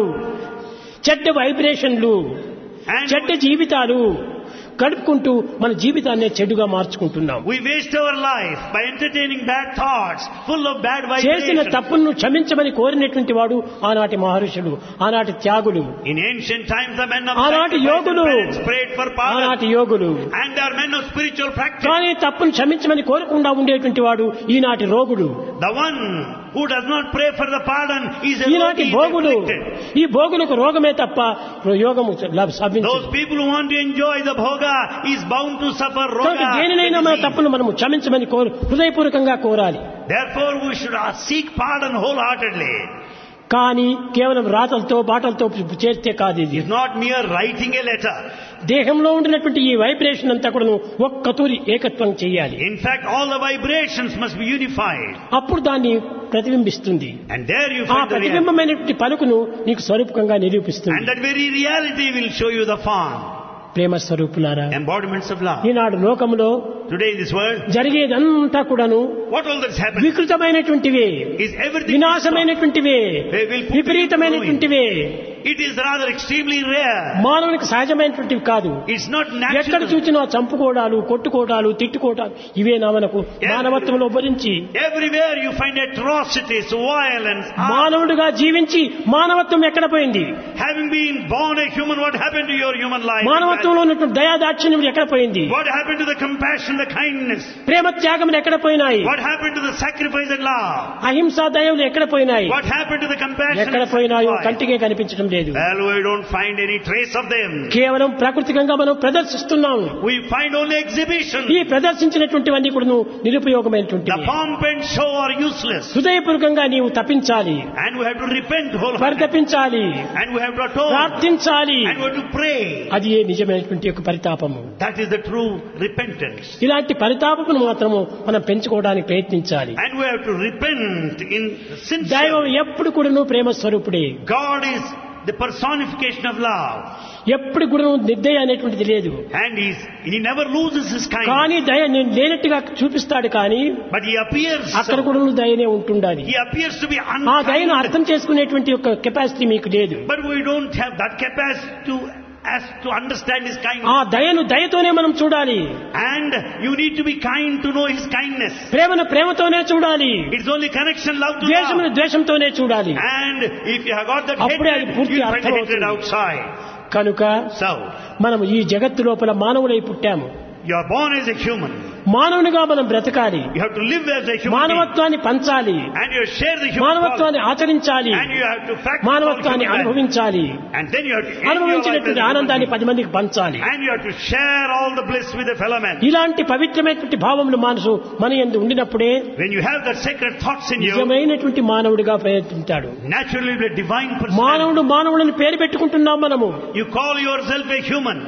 చెడ్డ వైబ్రేషన్లు, చెడ్డ జీవితాలు గడుపుకుంటూ మన జీవితాన్ని చెడుగా మార్చుకుంటున్నాం. we waste our life by entertaining bad thoughts, full of bad చేసిన vibrations. తప్పులను క్షమించమని కోరినటువంటి వాడు ఆనాటి మహర్షులు, ఆనాటి త్యాగులు, In ancient times, the men of ఆనాటి sacrifice and యోగులు, penance prayed for pardon. ఆనాటి యోగులు. And they are men of spiritual practice. కానీ తప్పును క్షమించమని కోరకుండా ఉండేటువంటి వాడు ఈనాటి రోగుడు, The one who does not pray for the pardon is a ఈనాటి rogi, is భోగులు. afflicted. ఈ భోగులకు రోగమే తప్ప యోగము లభించదు. Those people who want to enjoy the bhoga is bound to suffer కాబట్టి roga. దేనినైనా మన తప్పును మనము క్షమించమని హృదయపూర్వకంగా కోరాలి. Therefore, we should seek pardon wholeheartedly. కానీ కేవలం రాతలతో బాటలతో చేస్తే కాదు. ఇది It's not mere writing a letter. దేహంలో ఉండినటువంటి ఈ వైబ్రేషన్ అంతా కూడా ఒక్కతూరి ఏకత్వం చేయాలి. In fact, all the vibrations must be unified. అప్పుడు దాన్ని ప్రతిబింబిస్తుంది. And there you ఆ find the reality. ప్రతిబింబమైనటువంటి పలుకును నీకు స్వరూపంగా And నిరూపిస్తుంది. that very reality will show you the form. ప్రేమ స్వరూపులారా, Embodiments of love. ఈనాడు లోకములో Today in this world, జరిగేదంతా కూడాను what all that's happening వికృతమైనటువంటివే, is everything. వినాశమైనటువంటివే, They will put విపరీతమైనటువంటివే. It is rather extremely rare. మానవునికి సహజమైనటువంటివి కాదు. It's not ఎక్కడ natural. చూసినా చంపుకోవడాలు, కొట్టుకోవడాలు, తిట్టుకోవడాలు ఇవే మనకు మానవత్వంలో భరించి Everywhere you find atrocities, violence. మానవుడిగా జీవించి మానవత్వం ఎక్కడ పోయింది? Having been born a human, what happened to your human life? మానవత్వంలో ఉన్నటువంటి దయాదాక్షిణ్యం ఎక్కడ పోయింది? What happened to the compassion, the kindness? ప్రేమ త్యాగములు ఎక్కడ పోయినాయి? What happened to the sacrifice and love? అహింసా దయములు ఎక్కడ పోయినాయి? What happened to the compassion ఎక్కడ and పోయినాయో sacrifice? కంటికే కనిపించడం లేదు. Well, we don't find any trace of them. కేవలం ప్రాకృతికంగా మనం ప్రదర్శిస్తున్నాం. We find only exhibition. ఈ ప్రదర్శించినటువంటివన్నీ కూడా The నిరుపయోగమైనటువంటివి. pomp and show are useless. హృదయపూర్వకంగా నీవు తప్పించాలి, And we have to repent wholeheartedly. పరితపించాలి, And we have to atone. ప్రార్థించాలి. And we have to pray. అది ఏ నిజమైనటువంటి యొక్క పరితాపము. That is the true repentance. ఇలాంటి పరితాపమును మాత్రము మనం పెంచుకోవడానికి ప్రయత్నించాలి. And we have to repent in దైవం sincerity. ఎప్పుడు కూడా ప్రేమ స్వరూపుడే. God is the personification of love. ఎప్పుడు కూడా నిర్దయ అనేటువంటిది లేదు. And he never loses his kindness. కానీ దయ లేనట్టుగా చూపిస్తాడు, కానీ But he appears అక్కడ so. కూడా దయనే ఉంటుండాలి. He appears to be ఆ దయను unkind. అర్థం చేసుకునేటువంటి యొక్క కెపాసిటీ మీకు లేదు. But we don't have that capacity to understand his ఆ kindness. దయను దయతోనే మనం చూడాలి. And you need to be kind to know his kindness. ప్రేమను ప్రేమతోనే చూడాలి. It's only connection, love to ద్వేషమును love. ద్వేషంతోనే చూడాలి. And if you have got that అప్పుడే అది hatred, పూర్తి you'll find the hatred అర్థమవుతుంది. outside. కనుక So, మనము ఈ జగత్తు లోపల మానవులై పుట్టాము. you are born as a human. మానవునిగా మనం బ్రతకాలి. You have to live as a human being. మానవత్వాన్ని పంచాలి, And you share the human మానవత్వాన్ని quality. ఆచరించాలి, And you have to practice all మానవత్వాన్ని human life. అనుభవించాలి, And then you have to enjoy life as అనుభవించినటువంటి a human ఆనందాన్ని being. 10 మందికి పంచాలి. And you have to share all the bliss with the fellow man. ఇలాంటి పవిత్రమైనటువంటి భావములు మనసు మన యందు ఉండినప్పుడే When you have that sacred thoughts in you, నిజమైనటువంటి మానవుడిగా ప్రయత్నించాడు. naturally the divine person. మానవుడు మానవుడిని పేరు పెట్టుకుంటున్నాం మనము. You call yourself a human.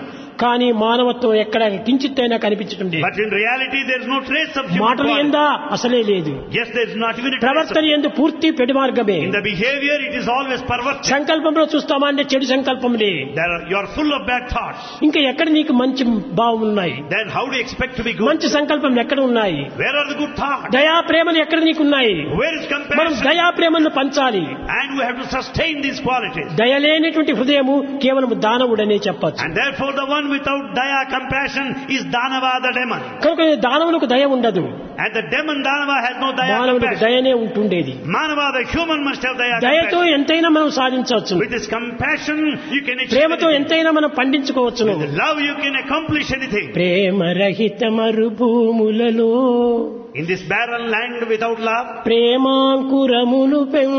కానీ మానవత్వం ఎక్కడ కించిత్తైనా కనిపించడం లేదు. But in reality there is no trace of human మాటలు quality. ఎందా అసలే లేదు. Yes, there is not even a trace of. ప్రవర్తన ఎందు పూర్తి పెడి మార్గమే. In the behavior it is always perverted. సంకల్పంలో చూస్తామా అంటే చెడు సంకల్పములే. You are full of bad thoughts. ఇంకా ఎక్కడ నీకు మంచి భావం ఉన్నాయి? Then how do you expect to be good? మంచి సంకల్పం ఎక్కడ ఉన్నాయి? Where are the good thoughts? దయా ప్రేమలు ఎక్కడ నీకు ఉన్నాయి? Where is మనం compassion? దయా ప్రేమను పంచాలి. And we have to sustain these qualities. దయలేనటువంటి హృదయము కేవలం దానవుడనే చెప్పచ్చు. And therefore the one without daya, compassion is Danava, the demon. కనుక దానవులకు దయ ఉండదు. And the demon Danava has no daya, మానవులకు compassion. దయనే ఉంటుండేది. Manava, the human, must have daya, దయతో compassion. ఎంతైనా మనం సాధించవచ్చు. With this compassion you can achieve ప్రేమతో anything. ఎంతైనా మనం పండించుకోవచ్చును. With love you can accomplish anything. ప్రేమ రహిత మరుభూములలో In this barren land without love, ప్రేమాంకురములు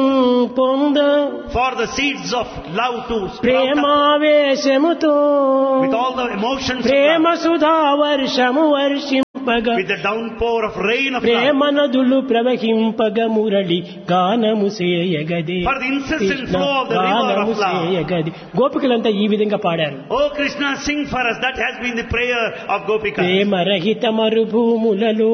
పెంపొంద for the seeds of love to sprout up, ప్రేమావేశముతో with all the emotions of Prema love, Sudha వర్షము వర్షింపగ with the downpour of rain of Prema love, నదులు ప్రవహింపగ మురళి గానము సేయగది. for the incessant flow of the river గానము of love. సేయగది. గోపికలంతా ఈ విధంగా పాడారు. Oh Krishna, sing for us. That has been the prayer of Gopika. ప్రేమ రహిత మరుభూములలో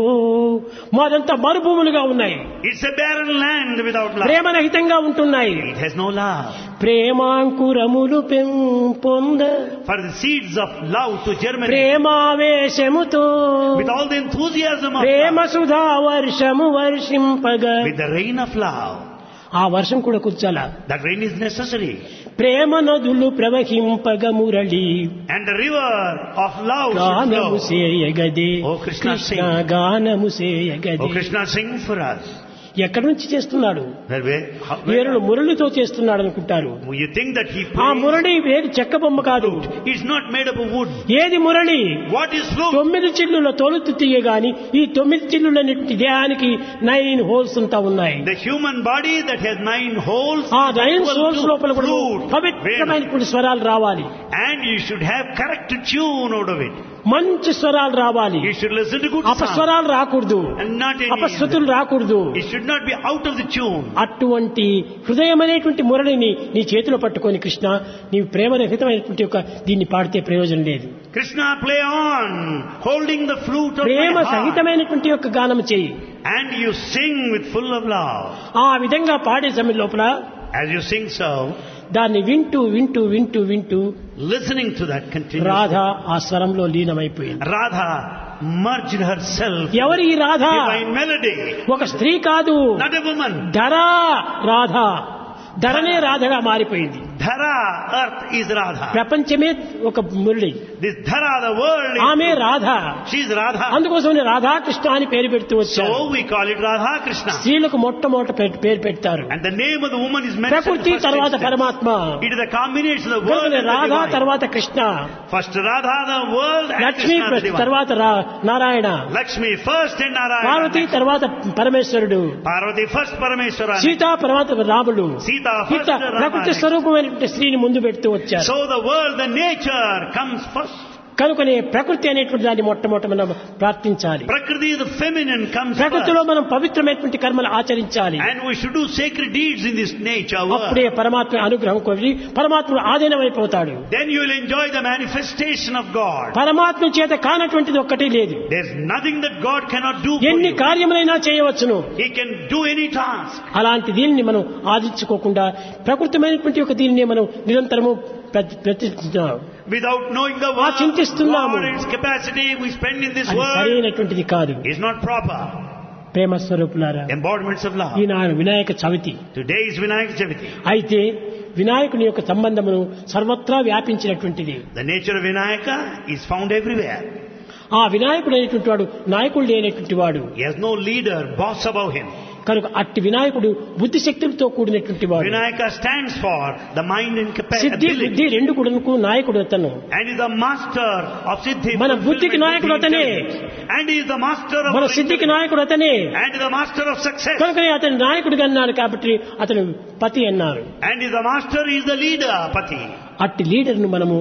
మాదంతా మరుభూములుగా ఉన్నాయి. It's a barren land without love. ప్రేమ రహితంగా ఉంటున్నాయి. It has no love. ప్రేమాంకురములు పెంపొంద For the seeds of love to germinate, ప్రేమావేశముతో with all the enthusiasm of Prema love, Sudha వర్షము వర్షింపగా with the rain of love. ఆ వర్షం కూడా కుర్చాలా. That rain is necessary. ప్రేమ నదులు ప్రవహింపగ Murali And the river of love గానము should flow. సేయగదే. ఓ కృష్ణ, కృష్ణ గానము సేయగదే. Oh Krishna, sing for us. ఎక్కడి నుంచి చేస్తున్నాడు? Where- వేరుడు మురళితో చేస్తున్నాడు అనుకుంటారు. You think that he ఆ plays మురళి ఏది చెక్క బొమ్మ కాదు. flute. It's not made up of wood. ఏది మురళి? What is flute? 9 చిల్లుల తొలుతు తీయగాని ఈ 9 చిల్లులన్నిటి దేహానికి 9 హోల్స్ అంతా ఉన్నాయి. The human body that has 9 holes ఆ is 9 equal హోల్స్ to లోపల కూడా flute. పవిత్రమైనటువంటి స్వరాలు రావాలి. And you should have correct tune out of it. మంచి స్వరాలు రావాలి. You should listen to good sound. అపస్వరాలు రాకూడదు. And not any. అపశృతులు రాకూడదు. It should not be out of the tune. అటువంటి హృదయమైనటువంటి మురళిని నీ చేతిలో పట్టుకొని కృష్ణ నీవు ప్రేమరహితమైనటువంటి ఒక దీన్ని పాడితే ప్రయోజనం లేదు. Krishna, play on, holding the flute of Prema my heart. సహితమైనటువంటి యొక్క గానం చేయి. And you sing with full of love. ఆ విధంగా పాడే సమయం లోపల As you sing so, దాన్ని వింటూ వింటూ వింటూ వింటూ listening to that continuously, Radha ఆ స్వరంలో లీనమైపోయింది. Radha merged herself in ఎవరి ఈ రాధ? divine melody. ఒక స్త్రీ కాదు, Not a woman. ధరా రాధ. ధరనే రాధగా మారిపోయింది. Dhara, earth is Radha. ప్రపంచమే ఒక Murali. This Dhara, the world ఆమె is, Radha. she is Radha. అందుకోసమే రాధాకృష్ణ అని పేరు పెడుతూ వచ్చారు. So we call it Radha Krishna. స్త్రీలకు మొట్టమొదట పేరు పెడతారు. And the name of the woman is mentioned ప్రకృతి first తర్వాత instance. పరమాత్మ. It is a combination of the world కనుక and the రాధా divine. తర్వాత Krishna, First Radha, the world, and Lakshmi Krishna, the divine. తర్వాత Narayana, Lakshmi first and Narayana. Parvati తర్వాత పరమేశ్వరుడు, Parvati first, Parameshwara. Sita తర్వాత రాముడు. Sita first, ఇట్లా ప్రకృతి Rama. స్వరూపమైనటువంటి స్త్రీని ముందు పెడుతూ వచ్చారు. So the world, the nature comes first. కనుకనే ప్రకృతి అనేటువంటి దాన్ని మొట్టమొదట మనం ప్రార్థించాలి. Prakriti, the feminine, comes ప్రకృతిలో first. మనం పవిత్రమైనటువంటి కర్మలు ఆచరించాలి. And we should do sacred deeds in this nature world. అప్పుడే పరమాత్మ అనుగ్రహం కొద్ది పరమాత్ముడు ఆధీనమైపోతాడు. Then you will enjoy the manifestation of God. పరమాత్మ చేత కానటువంటిది ఒక్కటి లేదు. There's nothing that God cannot do for ఎన్ని you. కార్యములైనా చేయవచ్చును. He can do any task. అలాంటి దీనిని మనం ఆదించుకోకుండా ప్రకృతమైనటువంటి ఒక దీనిని మనం నిరంతరము ప్రతిష్ఠిస్తున్నాం. Without knowing the ఆ word, చింతిస్తున్నాము. God, its capacity we spend in this అది world సరైనటువంటిది కాదు. is not proper. ప్రేమ స్వరూపులారా, Embodiments of love. Eenadu Vinayaka Chavithi. Today is Vinayak Chaviti. అయితే వినాయకుని యొక్క సంబంధమును సర్వత్రా వ్యాపించినటువంటిది. The nature of Vinayaka is found everywhere. ఆ వినాయకుడు అనేటువంటి వాడు నాయకుడు లేనటువంటి వాడు. He has no leader, boss above him. కనుక అట్టి వినాయకుడు బుద్ధి శక్తులతో కూడినటువంటి వాడు. Vinayaka stands for the mind and Siddhi capacity. బుద్ధి రెండు కూడాను నాయకుడు అతను. And is the master of Siddhi. మన బుద్ధికి నాయకుడు అతనే. And he is the master of మన సిద్ధికి నాయకుడు అతనే. And is the master of success. కనుక అతను నాయకుడిగా అన్నాడు కాబట్టి అతను పతి అన్నారు. And is the master, is the leader, Pati. అట్టి లీడర్ను మనము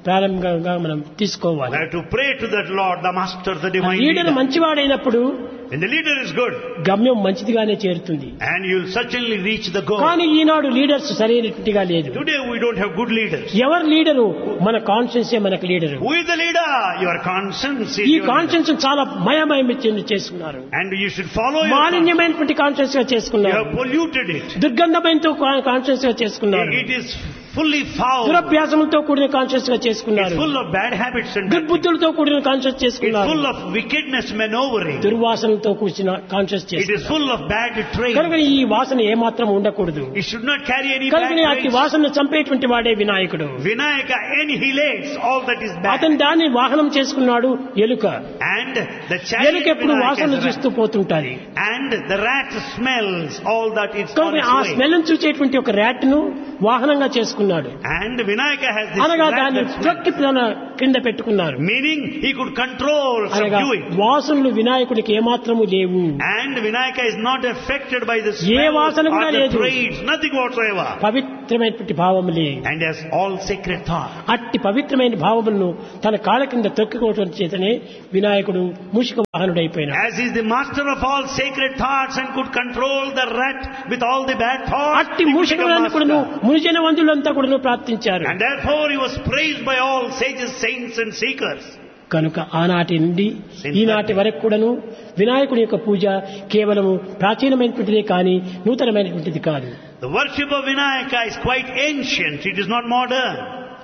ప్రారంభంగా మనం We తీసుకోవాలి. have to pray to that Lord, the Master, the Divine leader Leader. మంచివాడైనప్పుడు When the leader is good, గమ్యం మంచిదిగానే చేరుతుంది. and you'll certainly reach the goal. కానీ ఈనాడు leaders సరైనట్టుగా లేదు. Today we don't have good leaders. ఎవరు leader? మన కాన్షియన్సే మనకు leader. Who is the leader? Your conscience is ఈ your leader. Conscience చాలా మయమయం చేసుకున్నారు. And you should follow your conscience. మాలిన్యమైనటువంటి conscience గా You చేసుకున్నారు. have polluted it. దుర్గంధమైనతో కాన్షియన్స్ గా చేసుకున్నారు. It is fully foul. దురభ్యాసములతో కూడిన కాన్షియస్ గా It's చేసుకున్నారు. full of bad habits and bad things. దుర్బుద్ధులతో కూడిన కాన్షియస్ It's చేసుకున్నారు. full of wickedness maneuvering. దుర్వాసనలతో కూర్చిన కాన్షియస్ It చేసుకున్నారు. is full of bad కనుక traits. ఈ వాసన ఏమాత్రం ఉండకూడదు. It should not carry any bad కనుక అట్టి traits. వాసనను చంపేటువంటి వాడే వినాయకుడు. Vinayaka annihilates all that is bad. అతను దాన్ని వాహనం చేసుకున్నాడు ఎలుక. And the ఎలుక chariot ఎప్పుడు Vinayaka వాసన is a చూస్తూ rat. పోతుంటాది. And the rat smells all that is on కనుక its ఆ way. స్మెల్ చూసేటువంటి ఒక ర్యాట్ ను వాహనంగా చేసుకున్నాడు. And Vinayaka has this అనగా rat దాన్ని that smells. త్రొక్కి తన కింద పెట్టుకున్నారు. Meaning he could control, అనగా subdue it. వాసనలు వినాయకుడికి ఏమాత్రము లేవు. And Vinayaka is not affected by the A smell వాసన or కూడా the లేదు. traits, nothing whatsoever. పవిత్రమైనటువంటి భావములే. And has all sacred thought. అట్టి పవిత్రమైన భావములను తన కాళ్ళ కింద తొక్కుకోవడం చేతనే వినాయకుడు మూషిక వాహనుడైపోయినాడు. As he is the master of all sacred thoughts and could control the rat with all the bad thoughts, అట్టి he became మూషికులను కూడాను master. మునిజన వంతులంతా కూడాను ప్రార్థించారు. And therefore he was praised by all sages, saints and seekers. కనుక ఆనాటి నుండి ఈనాటి వరకు కూడాను వినాయకుడి యొక్క పూజ కేవలము ప్రాచీనమైనటువంటిదే కానీ నూతనమైనటువంటిది కాదు. The worship of Vinayaka is quite ancient, it is not modern.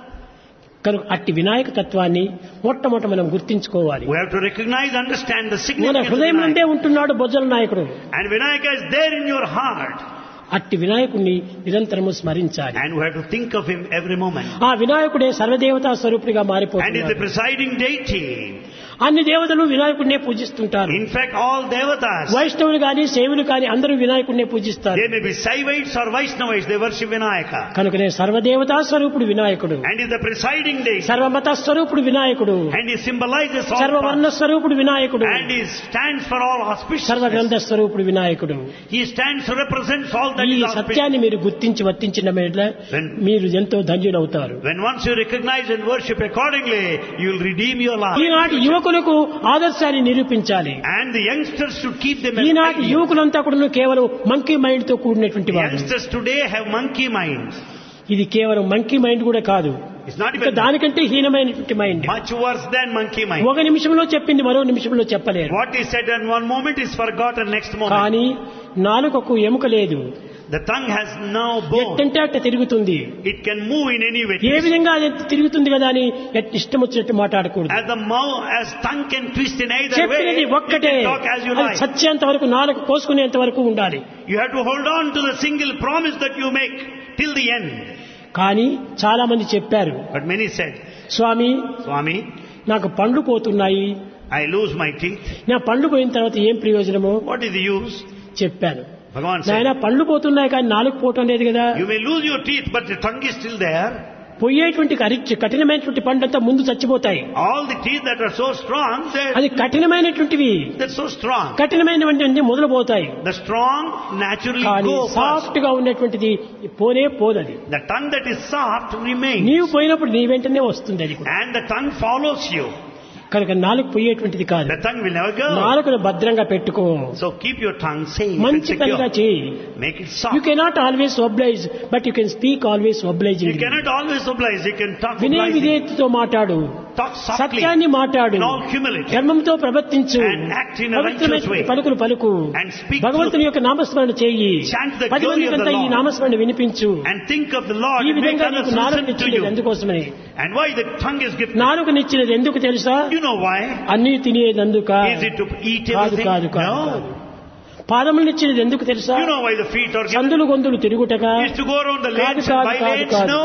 కనుక అట్టి వినాయక తత్వాన్ని మొట్టమొదట మనం గుర్తించుకోవాలి. We have to recognize, understand the మన significance of హృదయం నుండే Vinayaka. ఉంటున్నాడు బొజ్జల నాయకుడు. And Vinayaka is there in your heart. అట్టి వినాయకుడిని నిరంతరము స్మరించాలి. And we have to think of him every moment. ఆ వినాయకుడే సర్వదేవతా స్వరూపుడిగా And is the మారిపోతున్నాడు. presiding deity. అన్ని దేవతలు వినాయకుడినే పూజిస్తుంటారు. In fact, all devatas, వైష్ణవులు గాని సేవులు కాని అందరూ వినాయకుడినే పూజిస్తారు. they may be Saivites or Vaishnavites, they worship Vinayaka. కనుకనే సర్వదేవతా స్వరూపుడు వినాయకుడు. And is the presiding deity. సర్వమత స్వరూపుడు వినాయకుడు. And he symbolizes all సర్వవర్ణ paths. స్వరూపుడు వినాయకుడు. And he stands for all auspiciousness. సర్వగ్రంథ స్వరూపుడు వినాయకుడు. He stands, represents all that ఈ is auspicious. సత్యాన్ని మీరు గుర్తించి వర్తించిన మీద మీరు ఎంతో ధన్యులవుతారు. When once you recognize and worship accordingly, you will redeem your life. ఈనాటి యువకులకు ఆదర్శాన్ని నిరూపించాలి. And the youngsters should keep them as ఈనాటి ideals. యువకులంతా కూడా కేవలం మంకీ మైండ్ తో కూడినటువంటి వారు. Youngsters today have monkey minds. ఇది కేవలం మంకీ మైండ్ కూడా కాదు, It's not ఇంకా even దానికంటే హీనమైనటువంటి mind. much worse than monkey mind. ఒక నిమిషంలో చెప్పింది మరో నిమిషంలో చెప్పలేరు. What is said in one moment is forgotten next moment. కానీ నాలుకకు ఎముక లేదు. The tongue has no bone. ఎట్టంటే అట్ట తిరుగుతుంది. It can move in any way. ఏ విధంగా అది తిరుగుతుంది కదా అని ఇష్టం వచ్చినట్టు మాట్లాడకూడదు. As tongue can twist in either way, చెప్పినది you ఒక్కటే, can talk as you అది like. సత్యంత వరకు నాలుగు కోసుకునేంత వరకు ఉండాలి. You have to hold on to the single promise that you make till the end. కానీ చాలా మంది చెప్పారు, But many said, Swamy Swami, నాకు పండ్లు పోతున్నాయి, I lose my teeth. నా పండ్లు పోయిన తర్వాత ఏం ప్రయోజనమో What is the use? చెప్పాను. Bhagavan నాయన said, పండ్లు పోతున్నాయి కానీ నాలుగు పోవటం లేదు కదా. you may lose your teeth, but the tongue is still there. పోయేటువంటి కఠినమైనటువంటి పండ్లంతా ముందు చచ్చిపోతాయి. All the teeth that are so strong, అది కఠినమైనటువంటివి, they're so strong. కఠినమైనటువంటి మొదలు పోతాయి. The strong naturally కానీ go first. సాఫ్ట్ గా ఉన్నటువంటిది పోనే పోదది. The tongue that is soft remains. నీవు పోయినప్పుడు నీ వెంటనే వస్తుంది అది కూడా. And the tongue follows you. కనుక నాలుగు పోయేటువంటిది కాదు. The tongue will never go. నాలుకను భద్రంగా పెట్టుకో, So keep your tongue safe and మంచి పనిగా secure. చేయి. Make it you soft. Cannot always oblige, but you can speak always You obliging. cannot always oblige. You can talk వినయ obliging. విధేయతతో మాట్లాడు, Talk softly. సత్యాన్ని మాట్లాడు, In all humility. ధర్మంతో ప్రవర్తించు, And act in a పవిత్రమైన righteous way. పలుకులు పలుకు, And speak భగవంతుని యొక్క నామస్మరణ చేయి, Chant the 10 glory of మందికంతా the ఈ Lord. నామస్మరణ వినిపించు. And think of the Lord ఈ and make విధంగా others నీకు నాలుగు listen to నిచ్చినది you. ఎందుకోసమని. And why the tongue is gifted? నాలుగునిచ్చినది ఎందుకు తెలుసా? You know why? అన్నీ తినేదందుక. Is it to eat కాదు everything? కాదు కాదు. No. పాదములనిచ్చినది ఎందుకు తెలుసా? You know why the feet are given? సందులు గొంతులు తిరుగుటగా. Is to go around the కాదు lanes and కాదు by కాదు lanes? కాదు. No.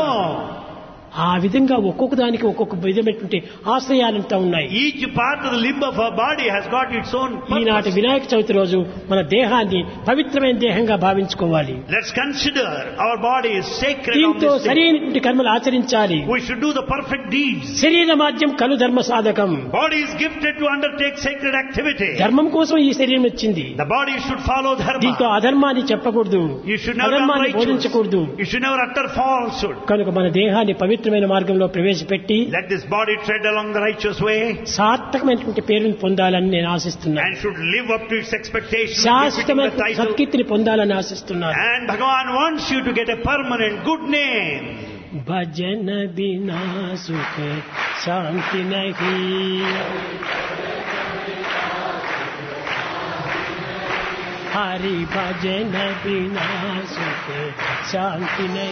ఆ విధంగా ఒక్కొక్క దానికి ఒక్కొక్క విధమైనటువంటి ఆశ్రయాలంతా ఉన్నాయి. Each part of the limb of our body has got its own ఈనాటి purpose. వినాయక చవితి రోజు మన దేహాన్ని పవిత్రమైన దేహంగా భావించుకోవాలి. Let's consider our body is sacred on దీంతో this day. సరైనటువంటి కర్మలు ఆచరించాలి. We should do the perfect deeds. శరీర మాధ్యం కలు ధర్మ సాధకం. Body is gifted to undertake sacred activity. ధర్మం కోసం ఈ శరీరం వచ్చింది. The body should follow దీంతో dharma. అధర్మాన్ని చెప్పకూడదు, You should never be అధర్మాన్ని unrighteous. బోధించకూడదు. You should never utter falsehood. కనుక మన దేహాన్ని పవిత్ర పవిత్రమైన మార్గంలో ప్రవేశపెట్టి let this body tread along the righteous way సార్థకమైనటువంటి పేరును పొందాలని నేను ఆశిస్తున్నాను. and should live up to its expectations, శాశ్వతమైన సత్కీర్తిని పొందాలని ఆశిస్తున్నాను. and Bhagavan wants you to get a permanent good name. भजन बिना सुख शांति नहीं, हरि भजन बिना सुख शांति नहीं.